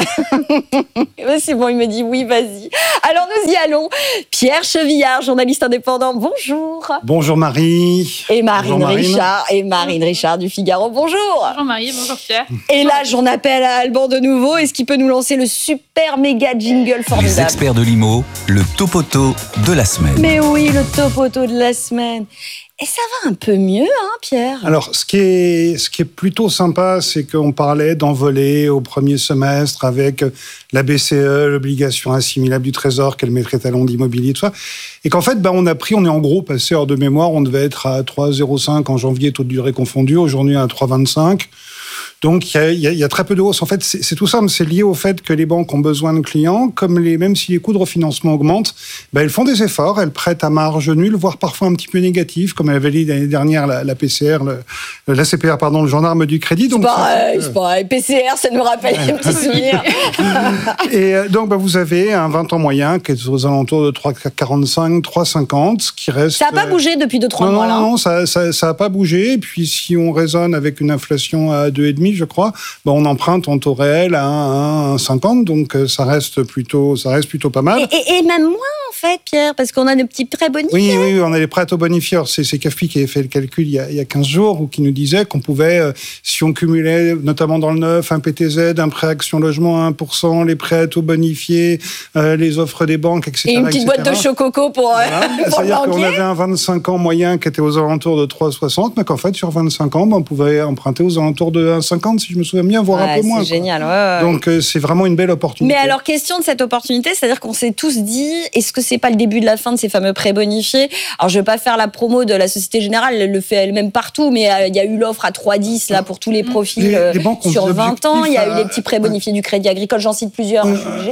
C'est bon, il me dit oui, vas-y. Alors nous y allons. Pierre Chevillard, journaliste indépendant, bonjour. Bonjour Marie. Et Marine Richard. Et Marine Richard du Figaro, bonjour. Bonjour Marie, bonjour Pierre. Et là, j'en appelle à Alban de nouveau. Est-ce qu'il peut nous lancer le super méga jingle formidable? Les experts de l'IMO, le topoto de la semaine. Mais oui, le topoto de la semaine. Et ça va un peu mieux, hein, Pierre? Alors, ce qui est plutôt sympa, c'est qu'on parlait d'envolée au premier semestre avec la BCE, l'obligation assimilable du Trésor, qu'elle mettrait talon d'immobilier, tout ça. Et qu'en fait, on est en gros passé hors de mémoire. On devait être à 3,05 en janvier, taux de durée confondu. Aujourd'hui, à 3,25. Donc, il y a très peu de hausse. En fait, c'est tout simple. C'est lié au fait que les banques ont besoin de clients. Même si les coûts de refinancement augmentent, elles font des efforts. Elles prêtent à marge nulle, voire parfois un petit peu négative, comme elle avait dit l'année dernière la PCR, la CPR, pardon, le gendarme du crédit. Donc, c'est pareil. PCR, ça nous rappelle des petits souvenirs. Et donc, vous avez un 20 ans moyen qui est aux alentours de 3,45, 3,50, qui reste... Ça n'a pas bougé depuis 2-3 mois, là. Non, ça n'a pas bougé. Et puis, si on raisonne avec une inflation à 2,5, je crois, on emprunte en taux réel à 1,50, donc ça reste plutôt pas mal. Et même moins, en fait, Pierre, parce qu'on a des petits prêts bonifiés. Oui, on a les prêts à taux bonifiés. C'est CAFPI qui avait fait le calcul il y a 15 jours, ou qui nous disait qu'on pouvait, si on cumulait, notamment dans le neuf, un PTZ, un prêt action logement à 1%, les prêts à taux bonifiés, les offres des banques, etc. Et une petite boîte de chococo pour c'est-à-dire qu'on avait un 25 ans moyen qui était aux alentours de 3,60, mais qu'en fait, sur 25 ans, on pouvait emprunter aux alentours de 1,50, si je me souviens bien, voire un peu moins. C'est génial, ouais. Donc, c'est vraiment une belle opportunité. Mais alors, question de cette opportunité, c'est-à-dire qu'on s'est tous dit, est-ce que c'est pas le début de la fin de ces fameux prêts bonifiés? Alors, je vais pas faire la promo de la Société Générale, elle le fait elle-même partout, mais il y a eu l'offre à 3,10 là pour tous les profils les banques sur 20 ans. Il y a eu les petits prêts bonifiés du Crédit Agricole, j'en cite plusieurs.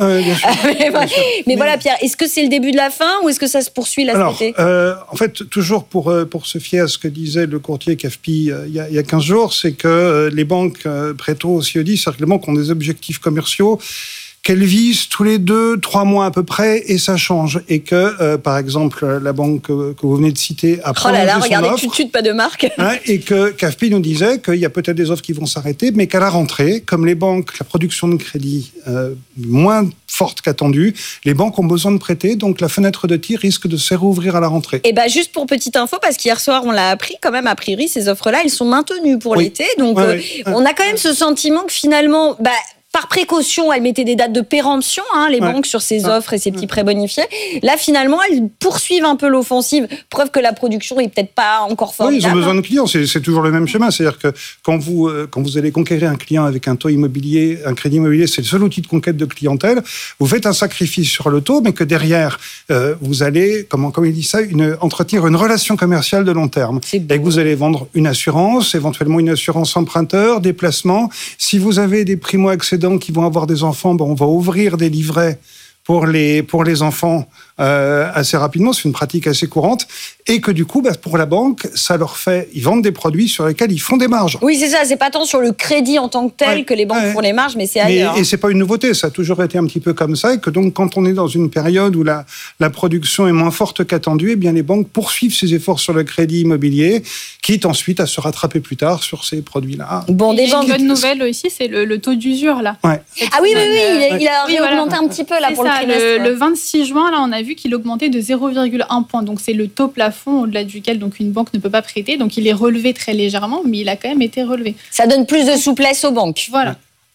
Mais voilà, Pierre, est-ce que c'est le début de la fin ou est-ce que ça se poursuit là cet été? En fait, toujours pour se fier à ce que disait le courtier CAFPI il y a 15 jours, c'est que les banques Préto aussi dit, c'est-à-dire que les banques ont des objectifs commerciaux qu'elles visent tous les 2-3 mois à peu près, et ça change. Et que, par exemple, la banque que vous venez de citer a prolongé son offre. Regardez, pas de marque. Et que CAFPI nous disait qu'il y a peut-être des offres qui vont s'arrêter, mais qu'à la rentrée, comme les banques, la production de crédit moins forte qu'attendue, les banques ont besoin de prêter, donc la fenêtre de tir risque de se rouvrir à la rentrée. Et juste pour petite info, parce qu'hier soir, on l'a appris quand même, a priori, ces offres-là, elles sont maintenues pour l'été. Donc, on a quand même ce sentiment que finalement... par précaution, elles mettaient des dates de péremption, les banques, sur ces offres et ces petits prêts bonifiés. Là, finalement, elles poursuivent un peu l'offensive. Preuve que la production est peut-être pas encore formidable. Oui, ils ont besoin de clients. C'est toujours le même schéma. C'est-à-dire que quand vous allez conquérir un client avec un taux immobilier, un crédit immobilier, c'est le seul outil de conquête de clientèle. Vous faites un sacrifice sur le taux, mais que derrière, vous allez, comme il dit ça, entretenir une relation commerciale de long terme. Et que vous allez vendre une assurance, éventuellement une assurance emprunteur, des placements. Si vous avez des primo-accédants qui vont avoir des enfants, on va ouvrir des livrets pour les enfants assez rapidement. C'est une pratique assez courante. Et que du coup, pour la banque, ça leur fait... Ils vendent des produits sur lesquels ils font des marges. Oui, c'est ça. C'est pas tant sur le crédit en tant que tel que les banques font les marges, mais c'est ailleurs. Et c'est pas une nouveauté. Ça a toujours été un petit peu comme ça. Et que donc, quand on est dans une période où la production est moins forte qu'attendue, les banques poursuivent ces efforts sur le crédit immobilier, quitte ensuite à se rattraper plus tard sur ces produits-là. Une bonne nouvelle aussi, c'est le taux d'usure, là. Ouais. Ah oui, il a réaugmenté un petit peu là pour le trimestre. Le 26 juin, là, on a vu qu'il augmentait de 0,1 point. Donc, c'est le taux plafond au-delà duquel une banque ne peut pas prêter. Donc, il est relevé très légèrement, mais il a quand même été relevé. Ça donne plus de souplesse aux banques. Voilà.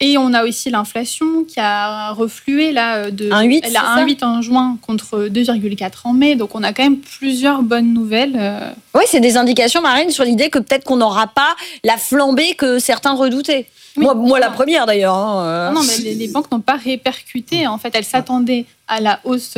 Et on a aussi l'inflation qui a reflué là de 1,8, elle a 1,8 en juin contre 2,4 en mai. Donc on a quand même plusieurs bonnes nouvelles. Oui, c'est des indications, Marine, sur l'idée que peut-être qu'on n'aura pas la flambée que certains redoutaient. Oui. Moi, la première d'ailleurs. Non, mais les banques n'ont pas répercuté. En fait, elles s'attendaient à la hausse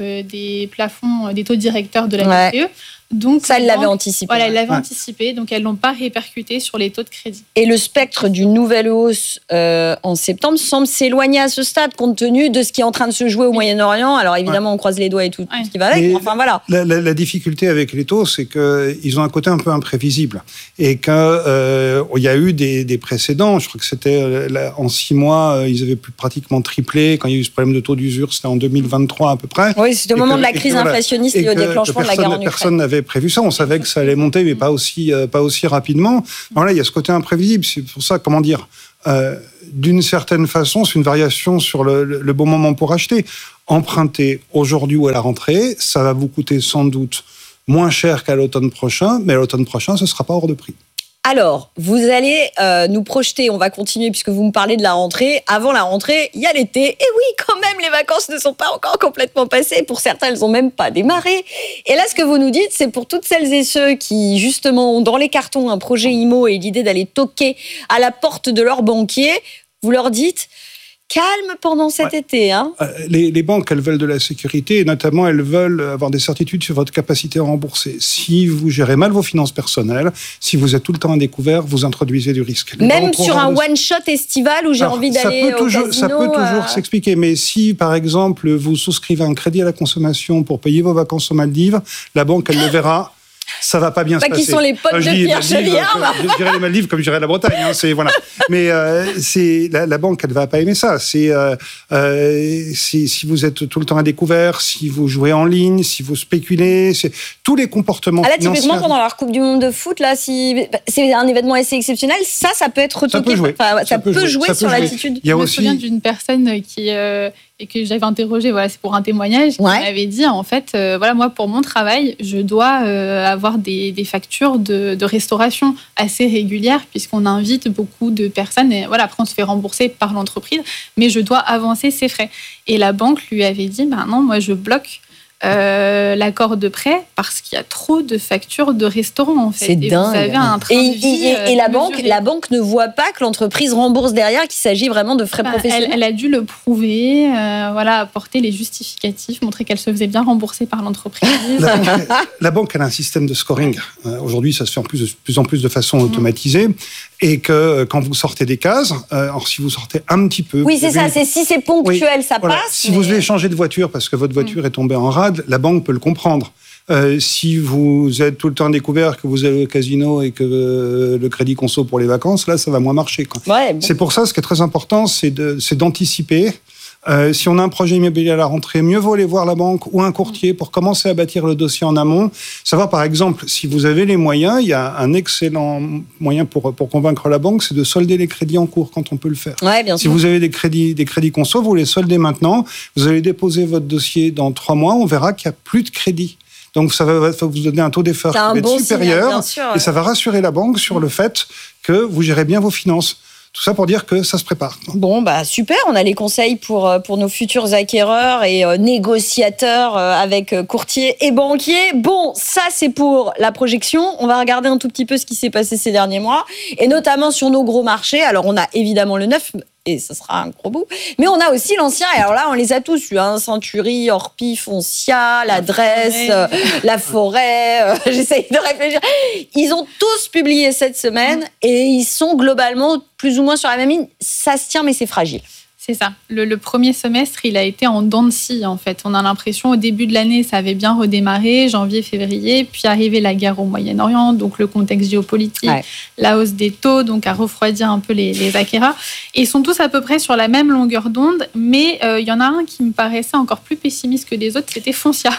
des plafonds, des taux directeurs de la BCE. Donc, ça, elles l'avaient anticipé. Voilà, elles l'avaient anticipé, donc elles n'ont pas répercuté sur les taux de crédit. Et le spectre d'une nouvelle hausse en septembre semble s'éloigner à ce stade, compte tenu de ce qui est en train de se jouer au Moyen-Orient. Alors évidemment, on croise les doigts et tout ce qui va avec. Enfin voilà. La difficulté avec les taux, c'est qu'ils ont un côté un peu imprévisible. Et qu'il y a eu des précédents. Je crois que c'était en 6 mois, ils avaient pratiquement triplé. Quand il y a eu ce problème de taux d'usure, c'était en 2023 à peu près. Oui, c'était au moment de la crise inflationniste et au déclenchement de la guerre en Ukraine. Personne n'avait prévu ça. On savait que ça allait monter, mais pas aussi rapidement. Alors là, il y a ce côté imprévisible. C'est pour ça, comment dire, d'une certaine façon, c'est une variation sur le bon moment pour acheter. Emprunter aujourd'hui ou à la rentrée, ça va vous coûter sans doute moins cher qu'à l'automne prochain, mais à l'automne prochain, ce ne sera pas hors de prix. Alors, vous allez nous projeter, on va continuer puisque vous me parlez de la rentrée. Avant la rentrée, il y a l'été. Et oui, quand même, les vacances ne sont pas encore complètement passées. Pour certains, elles n'ont même pas démarré. Et là, ce que vous nous dites, c'est pour toutes celles et ceux qui, justement, ont dans les cartons un projet IMO et l'idée d'aller toquer à la porte de leur banquier, vous leur dites... Calme pendant cet été. Hein. Les banques, elles veulent de la sécurité et notamment, elles veulent avoir des certitudes sur votre capacité à rembourser. Si vous gérez mal vos finances personnelles, si vous êtes tout le temps à découvert, vous introduisez du risque. Même sur un one-shot estival où j'ai envie d'aller au casino... Ça peut toujours s'expliquer. Mais si, par exemple, vous souscrivez un crédit à la consommation pour payer vos vacances aux Maldives, la banque, elle le verra. Ça va pas bien se passer. Qui sont les potes de Pierre Chevillard. Je dirais les Maldives comme je dirais la Bretagne. Hein, voilà. Mais c'est la banque, elle va pas aimer ça. Si vous êtes tout le temps à découvert, si vous jouez en ligne, si vous spéculez, c'est tous les comportements financiers. Typiquement pendant la Coupe du Monde de foot, là, si c'est un événement assez exceptionnel, ça peut être retoqué. Ça peut jouer sur l'attitude. Je me souviens d'une personne qui et que j'avais interrogé, c'est pour un témoignage, qui m'avait dit, en fait, moi, pour mon travail, je dois avoir des factures de restauration assez régulières, puisqu'on invite beaucoup de personnes, et après, on se fait rembourser par l'entreprise, mais je dois avancer ces frais. Et la banque lui avait dit, non, moi, je bloque l'accord de prêt parce qu'il y a trop de factures de restaurants en fait. C'est dingue. Vous avez un train de vie et la banque ne voit pas que l'entreprise rembourse derrière, qu'il s'agit vraiment de frais professionnels. Elle a dû le prouver, apporter les justificatifs, montrer qu'elle se faisait bien rembourser par l'entreprise. La banque elle a un système de scoring. Aujourd'hui, ça se fait de plus en plus de façon automatisée. Et que quand vous sortez des cases, alors si vous sortez un petit peu... Oui, c'est ça, si c'est ponctuel, ça passe. Si vous devez changer de voiture parce que votre voiture est tombée en rade, la banque peut le comprendre. Si vous êtes tout le temps découvert, que vous allez au casino et que le crédit conso pour les vacances, là, ça va moins marcher. C'est pour ça, ce qui est très important, c'est d'anticiper. Si on a un projet immobilier à la rentrée, mieux vaut aller voir la banque ou un courtier pour commencer à bâtir le dossier en amont. Savoir, par exemple, si vous avez les moyens, il y a un excellent moyen pour convaincre la banque, c'est de solder les crédits en cours quand on peut le faire. Si vous avez des crédits conso, vous les soldez maintenant. Vous allez déposer votre dossier dans 3 mois, on verra qu'il n'y a plus de crédit. Donc, ça va vous donner un taux d'effort qui va être supérieur et ça va rassurer la banque sur le fait que vous gérez bien vos finances. Tout ça pour dire que ça se prépare. Bon, super, on a les conseils pour nos futurs acquéreurs et négociateurs avec courtiers et banquiers. Bon, ça c'est pour la projection. On va regarder un tout petit peu ce qui s'est passé ces derniers mois, et notamment sur nos gros marchés. Alors on a évidemment le neuf, et ce sera un gros bout, mais on a aussi l'ancien, et alors là on les a tous eus, Century, Orpi, Foncia, l'Adresse, la Forêt, j'essaye de réfléchir. Ils ont tous publié cette semaine, et ils sont globalement plus ou moins sur la même ligne. Ça se tient, mais c'est fragile. C'est ça. Le premier semestre, il a été en dents de scie, en fait. On a l'impression, au début de l'année, ça avait bien redémarré, janvier, février, puis arrivait la guerre au Moyen-Orient, donc le contexte géopolitique, la hausse des taux, donc à refroidir un peu les acquéreurs. Et ils sont tous à peu près sur la même longueur d'onde, mais il y en a un qui me paraissait encore plus pessimiste que les autres, c'était Foncia,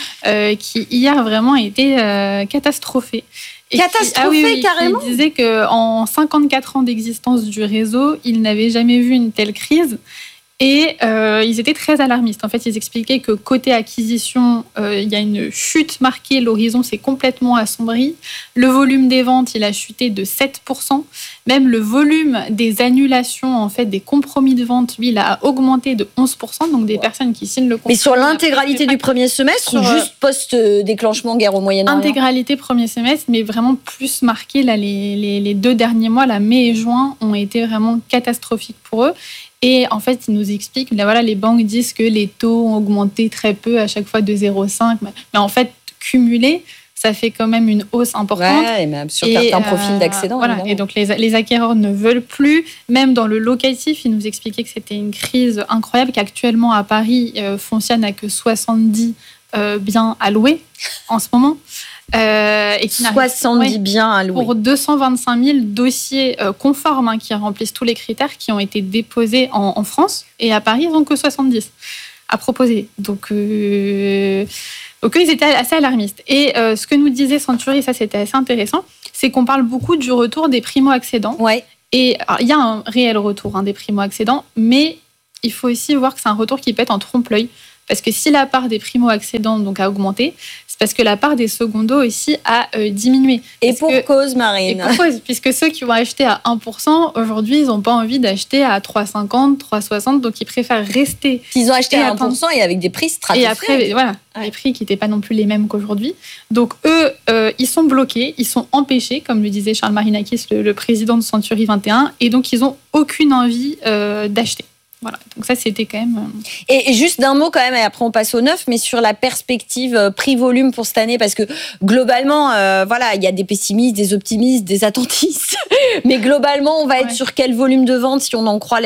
qui hier vraiment a été catastrophé. Carrément. Il disait qu'en 54 ans d'existence du réseau, il n'avait jamais vu une telle crise. Et ils étaient très alarmistes. En fait, ils expliquaient que côté acquisition, il y a une chute marquée. L'horizon s'est complètement assombri. Le volume des ventes, il a chuté de 7%. Même le volume des annulations, en fait, des compromis de vente, lui, il a augmenté de 11%. Donc, des personnes qui signent le compromis. Mais sur l'intégralité du premier semestre ou juste post-déclenchement guerre au Moyen-Orient? Intégralité premier semestre, mais vraiment plus marqué. Là, les 2 derniers mois, là, mai et juin, ont été vraiment catastrophiques pour eux. Et en fait, ils nous expliquent, là, voilà, les banques disent que les taux ont augmenté très peu, à chaque fois de 0,5. Mais en fait, cumulé, ça fait quand même une hausse importante. Ouais, même sur certains profils d'accédants. Voilà. Et donc, les acquéreurs ne veulent plus. Même dans le locatif, ils nous expliquaient que c'était une crise incroyable, qu'actuellement, à Paris, Foncia n'a que 70 biens à louer en ce moment. Et 70 biens à louer. Pour 225 000 dossiers conformes qui remplissent tous les critères qui ont été déposés en France. Et à Paris, ils n'ont que 70 à proposer. Donc, ils étaient assez alarmistes. Et ce que nous disait Century, ça c'était assez intéressant, c'est qu'on parle beaucoup du retour des primo-accédants. Ouais. Et il y a un réel retour des primo-accédants, mais il faut aussi voir que c'est un retour qui peut être en trompe-l'œil. Parce que si la part des primo-accédants donc, a augmenté, c'est parce que la part des secondos aussi a diminué. Et pour cause, Marine. Et pour cause, puisque ceux qui vont acheter à 1%, aujourd'hui, ils n'ont pas envie d'acheter à 3,50, 3,60, donc ils préfèrent rester. Ils ont acheté à 1% et avec des prix stratosphériques. Et après, voilà, les prix qui n'étaient pas non plus les mêmes qu'aujourd'hui. Donc eux, ils sont bloqués, ils sont empêchés, comme le disait Charles Marinakis, le président de Century 21, et donc ils n'ont aucune envie d'acheter. Voilà, donc ça c'était quand même... Et juste d'un mot quand même, et après on passe au neuf, mais sur la perspective prix-volume pour cette année, parce que globalement, voilà, il y a des pessimistes, des optimistes, des attentistes, mais globalement on va être sur quel volume de vente si on en croit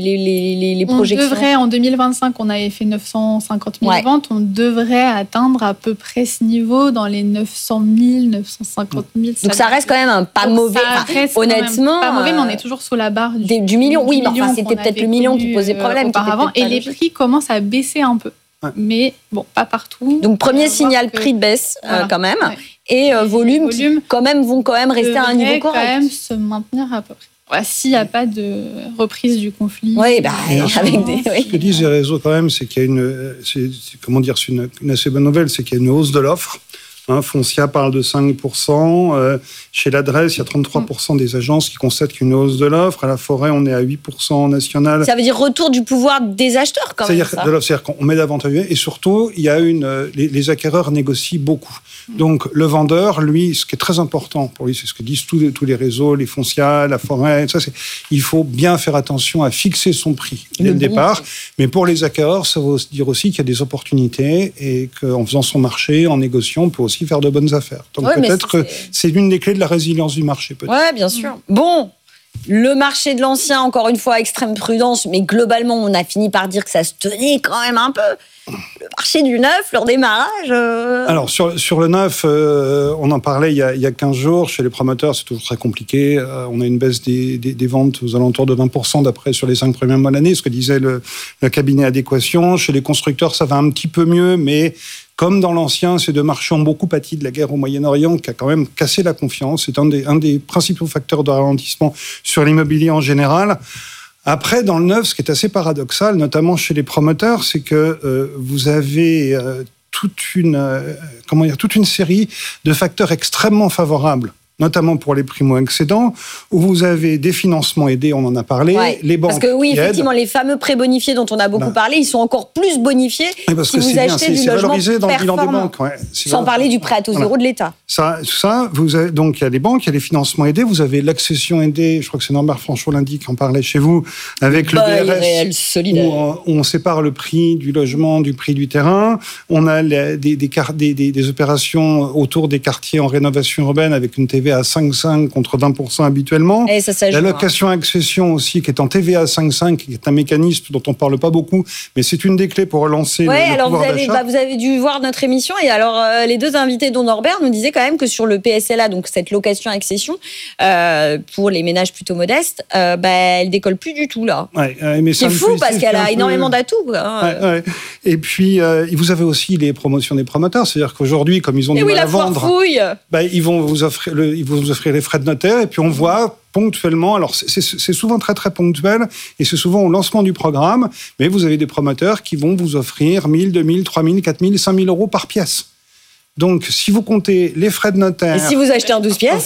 les projections? On devrait, en 2025, on avait fait 950 000 ventes, on devrait atteindre à peu près ce niveau dans les 900 000, 950 000. Donc ça reste quand même pas mauvais, honnêtement. Pas mauvais, mais on est toujours sous la barre du million. Oui, mais enfin, c'était peut-être le million qui posait problème auparavant, et les prix commencent à baisser un peu. Ouais. Mais bon, pas partout. Donc premier signal, prix de baisse quand même. Ouais. Et volume quand même vont quand même rester à un niveau correct. Quand même se maintenir à peu près. Ouais, s'il n'y a pas de reprise du conflit. Oui, avec des. Ce que disent les réseaux quand même, c'est qu'il y a une assez bonne nouvelle, c'est qu'il y a une hausse de l'offre. Foncia parle de 5%. Chez l'adresse, il y a 33% des agences qui constatent qu'une hausse de l'offre. À la Forêt, on est à 8% national. Ça veut dire retour du pouvoir des acheteurs quand même. C'est-à-dire qu'on met davantage. Et surtout, il y a les acquéreurs négocient beaucoup. Donc le vendeur, lui, ce qui est très important pour lui, c'est ce que disent tous les réseaux, les Foncia, la Forêt, ça, c'est il faut bien faire attention à fixer son prix dès le départ. Mais pour les acquéreurs, ça veut dire aussi qu'il y a des opportunités et qu'en faisant son marché, en négociant, on peut aussi faire de bonnes affaires. Donc peut-être que c'est l'une des clés de la résilience du marché. Oui, bien sûr. Bon, le marché de l'ancien, encore une fois, extrême prudence, mais globalement, on a fini par dire que ça se tenait quand même un peu. Le marché du neuf, leur démarrage... Alors, sur le neuf, on en parlait il y a 15 jours. Chez les promoteurs, c'est toujours très compliqué. On a une baisse des ventes aux alentours de 20% d'après sur les 5 premiers mois de l'année, ce que disait le cabinet Adéquation. Chez les constructeurs, ça va un petit peu mieux, mais... Comme dans l'ancien, ces deux marchés ont beaucoup pâti de la guerre au Moyen-Orient, qui a quand même cassé la confiance. C'est un des principaux facteurs de ralentissement sur l'immobilier en général. Après, dans le neuf, ce qui est assez paradoxal, notamment chez les promoteurs, c'est que vous avez toute une série de facteurs extrêmement favorables, notamment pour les primo-accédants, où vous avez des financements aidés, on en a parlé, les banques. Parce que oui, effectivement, les fameux prêts bonifiés dont on a beaucoup parlé, ils sont encore plus bonifiés si vous achetez du logement dans le bilan des banques. Sans parler du prêt à taux zéro de l'État. Ça, vous avez, donc il y a les banques, il y a les financements aidés, vous avez l'accession aidée, je crois que c'est Norbert Franchot-Lundi qui en parlait chez vous, avec le BRS, où on sépare le prix du logement du prix du terrain. On a des opérations autour des quartiers en rénovation urbaine avec une TVA à 5,5 contre 20% habituellement. Et ça la location accession aussi, qui est en TVA à 5,5, qui est un mécanisme dont on ne parle pas beaucoup, mais c'est une des clés pour relancer le pouvoir d'achat. Vous avez dû voir notre émission, et alors les deux invités, dont Norbert, nous disaient quand même que sur le PSLA, donc cette location accession, pour les ménages plutôt modestes, elle décolle plus du tout là. C'est fou parce qu'elle a énormément d'atouts. Et puis, vous avez aussi les promotions des promoteurs, c'est-à-dire qu'aujourd'hui, comme ils ont du mal à vendre, ils vont vous offrir les frais de notaire, et puis on voit ponctuellement, alors c'est souvent très très ponctuel et c'est souvent au lancement du programme, mais vous avez des promoteurs qui vont vous offrir 1 000, 2 000, 3 000, 4 000, 5 000 euros par pièce. Donc, si vous comptez les frais de notaire... Et si vous achetez en 12 pièces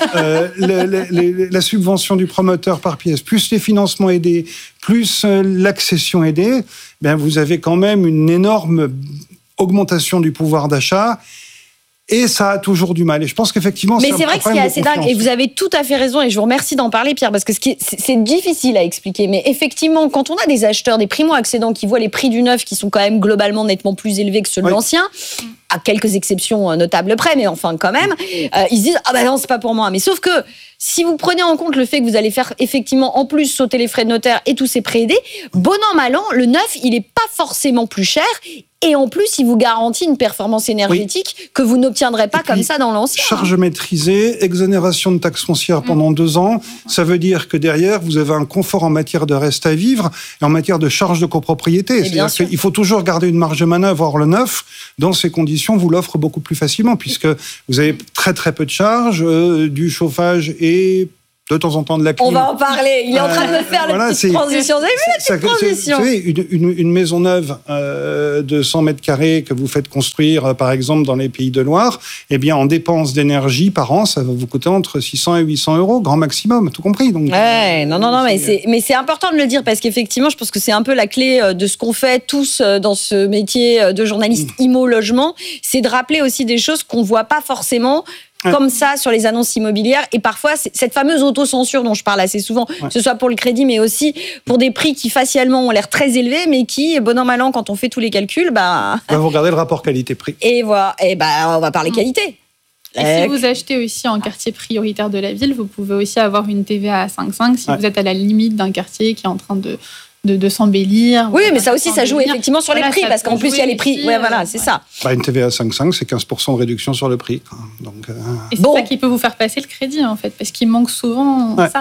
la subvention du promoteur par pièce, plus les financements aidés, plus l'accession aidée, bien, vous avez quand même une énorme augmentation du pouvoir d'achat. Et ça a toujours du mal. Et je pense qu'effectivement, mais c'est vrai que ce qui est assez dingue, et vous avez tout à fait raison, et je vous remercie d'en parler, Pierre, parce que c'est difficile à expliquer. Mais effectivement, quand on a des acheteurs, des primo-accédants qui voient les prix du neuf qui sont quand même globalement nettement plus élevés que ceux de l'ancien, à quelques exceptions notables près, mais enfin quand même, ils se disent ah ben non, c'est pas pour moi. Mais sauf que si vous prenez en compte le fait que vous allez faire effectivement en plus sauter les frais de notaire et tous ces prêts aidés, bon an mal an, le neuf il est pas forcément plus cher. Et en plus, il vous garantit une performance énergétique que vous n'obtiendrez pas comme ça dans l'ancien. Charges maîtrisées, exonération de taxes foncières pendant 2 ans. Ça veut dire que derrière, vous avez un confort en matière de reste à vivre et en matière de charges de copropriété. C'est-à-dire qu'il faut toujours garder une marge de manœuvre. Or, le neuf, dans ces conditions, vous l'offre beaucoup plus facilement puisque vous avez très très peu de charges, du chauffage et de temps en temps de la clim. On va en parler. Il est en train de me faire la petite transition. Vous avez vu la petite transition? Vous savez, une maison neuve de 100 mètres carrés que vous faites construire, par exemple, dans les Pays de Loire, eh bien, en dépenses d'énergie par an, ça va vous coûter entre 600 et 800 euros, grand maximum, tout compris. Donc, mais c'est important de le dire parce qu'effectivement, je pense que c'est un peu la clé de ce qu'on fait tous dans ce métier de journaliste IMO-logement, c'est de rappeler aussi des choses qu'on ne voit pas forcément comme ça sur les annonces immobilières et parfois cette fameuse autocensure dont je parle assez souvent, que ce soit pour le crédit mais aussi pour des prix qui facialement ont l'air très élevés mais qui, bon an mal an, quand on fait tous les calculs, vous regardez le rapport qualité-prix. Et voilà, on va parler qualité. Et si vous achetez aussi en quartier prioritaire de la ville, vous pouvez aussi avoir une TVA à 5,5 si vous êtes à la limite d'un quartier qui est en train de s'embellir. Oui, mais ça aussi, ça joue effectivement sur les prix, parce qu'en plus, il y a les prix. Ouais, voilà, c'est ça. Une TVA à 5,5, c'est 15% de réduction sur le prix. Donc, et c'est ça qui peut vous faire passer le crédit, en fait, parce qu'il manque souvent ça.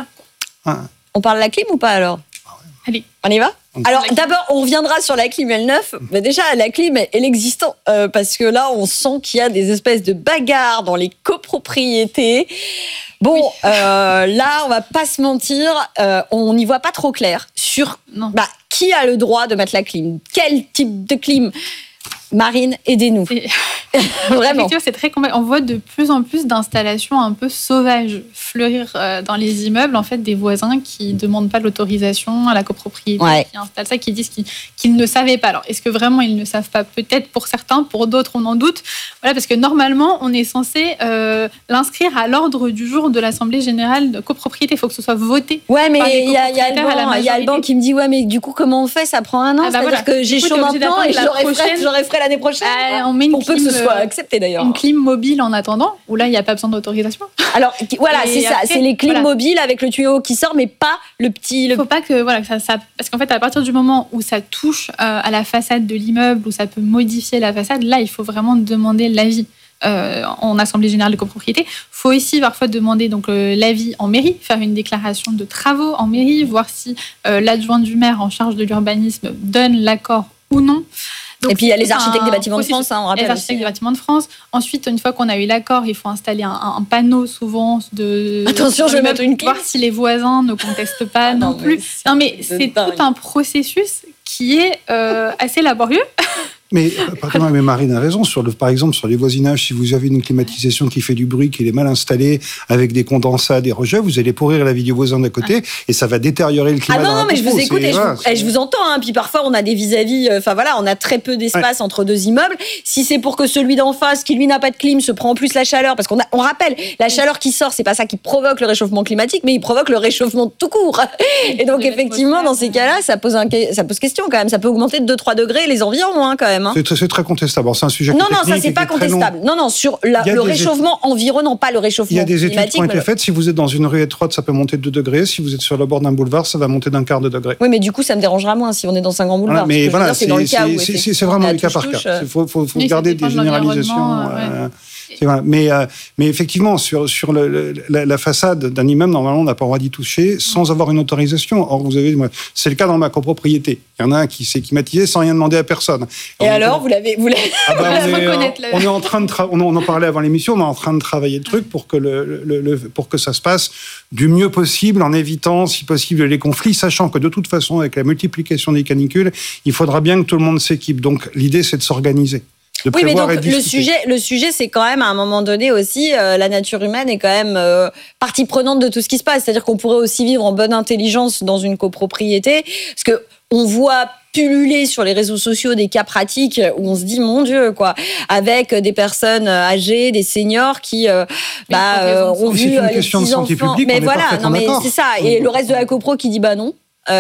On parle de la clim ou pas, alors ? Allez. On y va ? Alors, d'abord, on reviendra sur la clim et le neuf. Mais déjà, la clim et l'existant. Parce que là, on sent qu'il y a des espèces de bagarres dans les copropriétés. Bon, là, on va pas se mentir, on n'y voit pas trop clair sur qui a le droit de mettre la clim. Quel type de clim ? Marine, aidez-nous. Vraiment. Effectivement, c'est très complexe. On voit de plus en plus d'installations un peu sauvages fleurir dans les immeubles. En fait, des voisins qui ne demandent pas l'autorisation à la copropriété, qui installent ça, qui disent qu'ils ne savaient pas. Alors, est-ce que vraiment ils ne savent pas ? Peut-être pour certains, pour d'autres, on en doute. Voilà, parce que normalement, on est censé l'inscrire à l'ordre du jour de l'Assemblée générale de copropriété. Il faut que ce soit voté. Ouais, mais il y a Alban qui me dit ouais, mais du coup, comment on fait ? Ça prend 1 an. C'est-à-dire que j'ai chaud maintenant et j'aurai frais l'année prochaine. On met pour peu que ce soit accepté d'ailleurs. Une clim mobile en attendant, où là il n'y a pas besoin d'autorisation. Alors voilà, c'est ça, c'est les clims mobiles avec le tuyau qui sort, mais pas le petit. Il ne faut pas que ça, parce qu'en fait à partir du moment où ça touche à la façade de l'immeuble, où ça peut modifier la façade, là il faut vraiment demander l'avis. En assemblée générale de copropriété. Il faut aussi parfois demander donc l'avis en mairie, faire une déclaration de travaux en mairie, voir si l'adjoint du maire en charge de l'urbanisme donne l'accord ou non. Donc, et puis il y a les architectes des bâtiments de France, on rappelle. Les architectes des bâtiments de France. Ensuite, une fois qu'on a eu l'accord, il faut installer un panneau souvent de. Attention, je vais mettre une clim. Voir si les voisins ne contestent pas non plus. Non, mais c'est tout un processus qui est assez laborieux. Mais Marine a raison. Par exemple, sur les voisinages, si vous avez une climatisation qui fait du bruit, qui est mal installée, avec des condensats, des rejets, vous allez pourrir la vie du voisin d'à côté et ça va détériorer le climat. Ah non, mais je vous écoute et je vous entends. Puis parfois, on a des vis-à-vis. Enfin voilà, on a très peu d'espace entre 2 immeubles. Si c'est pour que celui d'en face, qui lui n'a pas de clim, se prend en plus la chaleur, parce qu'on rappelle, la chaleur qui sort, c'est pas ça qui provoque le réchauffement climatique, mais il provoque le réchauffement tout court. Et donc effectivement, dans ces cas-là, ça pose question quand même. Ça peut augmenter de 2-3 degrés les environs quand même. C'est très contestable. C'est un sujet non, ça c'est pas contestable. Non, sur le réchauffement environnant, pas le réchauffement climatique. Il y a des études qui ont été faites. Si vous êtes dans une rue étroite, ça peut monter de 2 degrés. Si vous êtes sur le bord d'un boulevard, ça va monter d'1/4 de degré. Oui, mais du coup, ça me dérangera moins si on est dans un grand boulevard. Mais voilà, c'est vraiment le cas par cas. Il faut garder des généralisations. Mais effectivement, sur la façade d'un immeuble, normalement, on n'a pas le droit d'y toucher sans avoir une autorisation. Or, c'est le cas dans ma copropriété. Il y en a un qui s'est climatisé sans rien demander à personne. Et Et alors, vous l'avez reconnaître. On est en train de on en parlait avant l'émission, on est en train de travailler le truc pour que ça se passe du mieux possible, en évitant, si possible, les conflits, sachant que de toute façon, avec la multiplication des canicules, il faudra bien que tout le monde s'équipe. Donc, l'idée, c'est de s'organiser. Oui, mais donc le sujet, c'est quand même à un moment donné aussi, la nature humaine est quand même partie prenante de tout ce qui se passe. C'est-à-dire qu'on pourrait aussi vivre en bonne intelligence dans une copropriété, parce que on voit pulluler sur les réseaux sociaux des cas pratiques où on se dit mon Dieu quoi, avec des personnes âgées, des seniors qui ont vu les petits enfants. Mais voilà, non mais c'est ça. Et le reste de la copro qui dit bah non,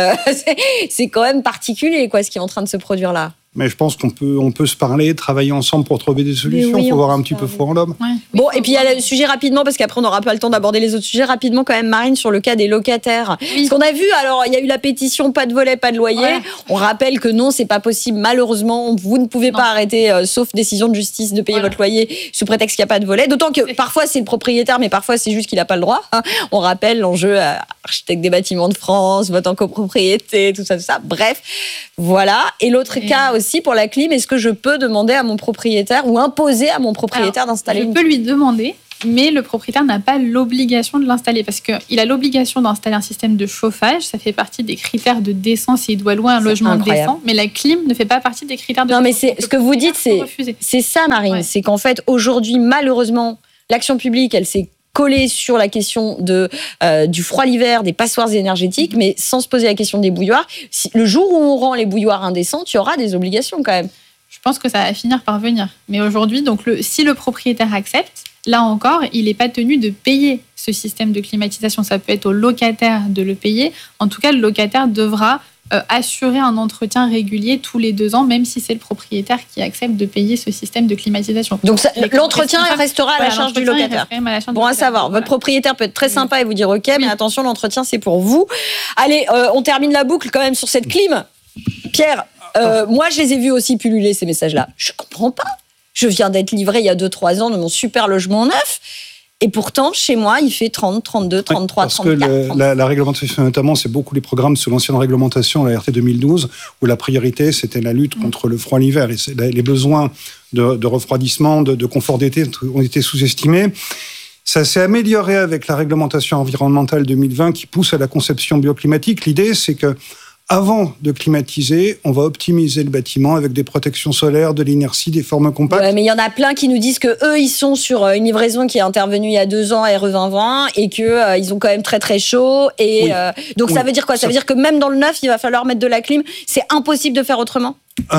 c'est quand même particulier quoi ce qui est en train de se produire là. Mais je pense qu'on peut se parler, travailler ensemble pour trouver des solutions. Il faut voir un petit peu foi en l'homme. Ouais. Bon, et puis il y a le sujet rapidement, parce qu'après on n'aura pas le temps d'aborder les autres sujets rapidement quand même, Marine, sur le cas des locataires. Oui. Parce qu'on a vu, alors il y a eu la pétition pas de volet, pas de loyer. Ouais. On rappelle que non, c'est pas possible. Malheureusement, vous ne pouvez pas arrêter, sauf décision de justice, de payer votre loyer sous prétexte qu'il n'y a pas de volet. D'autant que parfois c'est le propriétaire, mais parfois c'est juste qu'il n'a pas le droit. On rappelle l'enjeu architecte des bâtiments de France, vote en copropriété, tout ça. Bref, voilà. Et l'autre cas aussi, pour la clim, est-ce que je peux demander à mon propriétaire ou imposer à mon propriétaire d'installer Je peux lui demander, mais le propriétaire n'a pas l'obligation de l'installer parce qu'il a l'obligation d'installer un système de chauffage. Ça fait partie des critères de décence et il doit louer un logement décent. Mais la clim ne fait pas partie des critères de décence. Non, mais ce que vous dites, c'est ça, Marine. Ouais. C'est qu'en fait, aujourd'hui, malheureusement, l'action publique, elle s'est collée sur la question du froid l'hiver, des passoires énergétiques, mais sans se poser la question des bouilloires. Le jour où on rend les bouilloires indécents, il y aura des obligations quand même. Je pense que ça va finir par venir. Mais aujourd'hui, donc si le propriétaire accepte, là encore, il n'est pas tenu de payer ce système de climatisation. Ça peut être au locataire de le payer. En tout cas, le locataire devra assurer un entretien régulier tous les 2 ans, même si c'est le propriétaire qui accepte de payer ce système de climatisation. Donc l'entretien restera à la charge du locataire. Bon à savoir, votre propriétaire peut être très sympa et vous dire ok, mais attention, l'entretien c'est pour vous. Allez, on termine la boucle quand même sur cette clim. Pierre, moi je les ai vus aussi pulluler ces messages-là. Je comprends pas. Je viens d'être livré il y a 2-3 ans de mon super logement neuf. Et pourtant, chez moi, il fait 30, 32, 33, parce 34. Parce que la réglementation, notamment, c'est beaucoup les programmes sous l'ancienne réglementation, la RT 2012, où la priorité, c'était la lutte contre le froid l'hiver. Et les besoins de refroidissement, de confort d'été ont été sous-estimés. Ça s'est amélioré avec la réglementation environnementale 2020 qui pousse à la conception bioclimatique. L'idée, c'est que avant de climatiser, on va optimiser le bâtiment avec des protections solaires, de l'inertie, des formes compactes. Ouais, mais il y en a plein qui nous disent que eux, ils sont sur une livraison qui est intervenue il y a 2 ans, RE 2020, et que ils ont quand même très très chaud. Et donc ça veut dire quoi ? Ça veut dire que même dans le neuf, il va falloir mettre de la clim. C'est impossible de faire autrement ?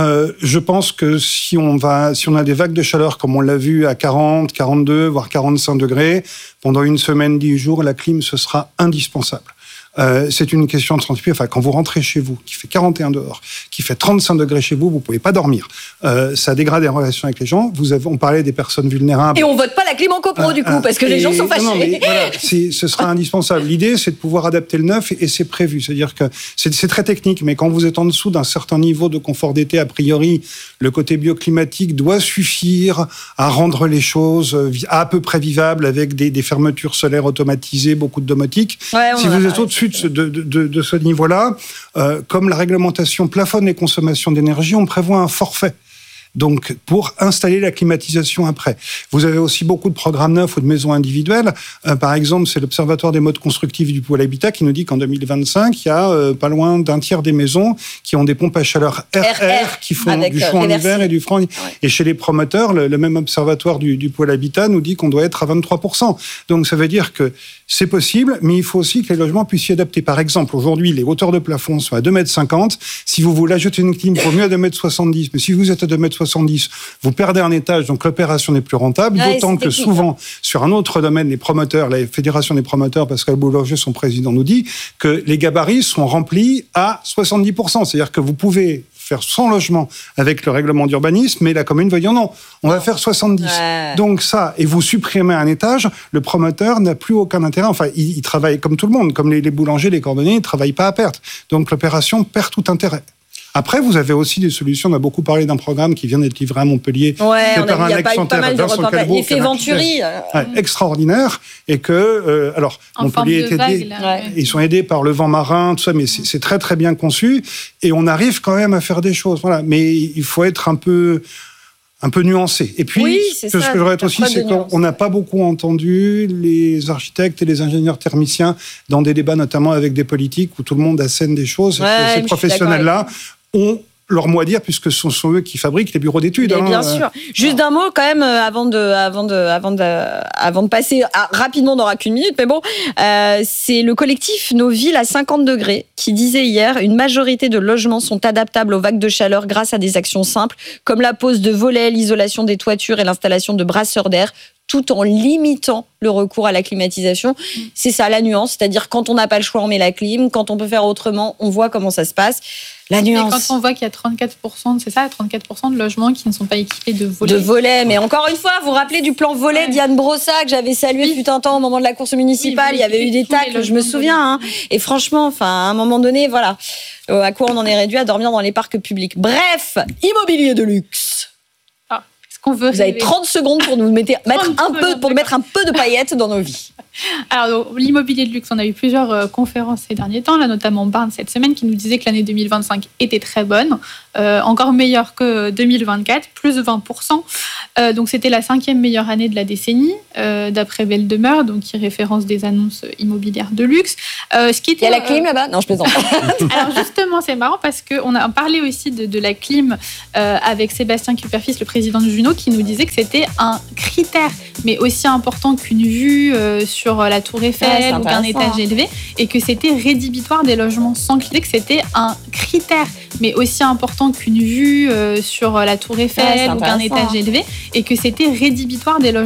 Je pense que si on a des vagues de chaleur comme on l'a vu à 40, 42, voire 45 degrés, pendant une semaine, 10 jours, la clim, ce sera indispensable. C'est une question de transpire. Enfin, quand vous rentrez chez vous, qui fait 41 dehors, qui fait 35 degrés chez vous, vous pouvez pas dormir. Ça dégrade les relations avec les gens. On parlait des personnes vulnérables. Et on vote pas la clim en copro du coup, parce que les gens sont fâchés. Non, mais voilà, ce sera indispensable. L'idée, c'est de pouvoir adapter le neuf et c'est prévu. C'est-à-dire que c'est très technique, mais quand vous êtes en dessous d'un certain niveau de confort d'été, a priori, le côté bioclimatique doit suffire à rendre les choses à peu près vivables avec des fermetures solaires automatisées, beaucoup de domotique. Ouais, si vous êtes au-dessus de ce niveau-là, comme la réglementation plafonne les consommations d'énergie, on prévoit un forfait. Donc, pour installer la climatisation après. Vous avez aussi beaucoup de programmes neufs ou de maisons individuelles. Par exemple, c'est l'Observatoire des modes constructifs du pôle habitat qui nous dit qu'en 2025, il y a pas loin d'un tiers des maisons qui ont des pompes à chaleur RR qui font du chaud en hiver et du froid. Ouais. Et chez les promoteurs, le même observatoire du pôle habitat nous dit qu'on doit être à 23%. Donc, ça veut dire que c'est possible, mais il faut aussi que les logements puissent s'y adapter. Par exemple, aujourd'hui, les hauteurs de plafond sont à 2,50 m. Si vous voulez ajouter une clim, il vaut mieux à 2,70 m. Mais si vous êtes à 2,70 m, vous perdez un étage, donc l'opération n'est plus rentable. Ouais, d'autant que souvent, sur un autre domaine, les promoteurs, la Fédération des promoteurs, Pascal Boulanger, son président, nous dit que les gabarits sont remplis à 70%. C'est-à-dire que vous pouvez faire 100 logements avec le règlement d'urbanisme, mais la commune va dire non, on va faire 70. Ouais. Donc ça, et vous supprimez un étage, le promoteur n'a plus aucun intérêt. Enfin, il travaille comme tout le monde, comme les boulangers, les cordonniers, ils ne travaillent pas à perte. Donc l'opération perd tout intérêt. Après, vous avez aussi des solutions. On a beaucoup parlé d'un programme qui vient d'être livré à Montpellier. Ouais, il y a pas mal de reportages. L'effet Venturi. Extraordinaire. Et que, alors, Montpellier est aidé. Ils sont aidés par le vent marin, tout ça, mais c'est très, très bien conçu. Et on arrive quand même à faire des choses. Voilà. Mais il faut être un peu nuancé. Et puis, ce que je regrette aussi, c'est qu'on n'a pas beaucoup entendu les architectes et les ingénieurs thermiciens dans des débats, notamment avec des politiques, où tout le monde assène des choses. Ces professionnels-là ont leur mot à dire, puisque ce sont eux qui fabriquent les bureaux d'études. Bien sûr. Juste d'un mot quand même, avant de passer rapidement, on n'aura qu'une minute, mais bon, c'est le collectif Nos villes à 50 degrés qui disait hier, une majorité de logements sont adaptables aux vagues de chaleur grâce à des actions simples, comme la pose de volets, l'isolation des toitures et l'installation de brasseurs d'air, tout en limitant le recours à la climatisation. C'est ça la nuance, c'est-à-dire quand on n'a pas le choix, on met la clim, quand on peut faire autrement, on voit comment ça se passe. La nuance. Et quand on voit qu'il y a 34%, c'est ça, 34% de logements qui ne sont pas équipés de volets. De volets, mais encore une fois, vous vous rappelez du plan volet d'Yann Brossa que j'avais salué fut un temps au moment de la course municipale, il y avait eu des tacles, je me souviens. Et franchement, à un moment donné, voilà, à quoi on en est réduit à dormir dans les parcs publics. Bref, immobilier de luxe. Vous avez 30 secondes pour nous mettre un peu de paillettes dans nos vies. Alors, l'immobilier de luxe, on a eu plusieurs conférences ces derniers temps, là, notamment Barnes cette semaine, qui nous disait que l'année 2025 était très bonne, encore meilleure que 2024, plus de 20%. Donc, c'était la 5e meilleure année de la décennie, d'après Belle Demeure, donc qui référence des annonces immobilières de luxe. Il y a la clim là-bas ? Non, je plaisante. Alors, justement, c'est marrant parce qu'on a parlé aussi de la clim avec Sébastien Kuperfis, le président de Juno, qui nous disait que c'était un critère, mais aussi important qu'une vue sur la Tour Eiffel ou qu'un étage élevé, et que c'était rédhibitoire des logements sans clé, que c'était un critère, mais aussi important qu'une vue sur la Tour Eiffel ou qu'un étage élevé, et que c'était rédhibitoire des logements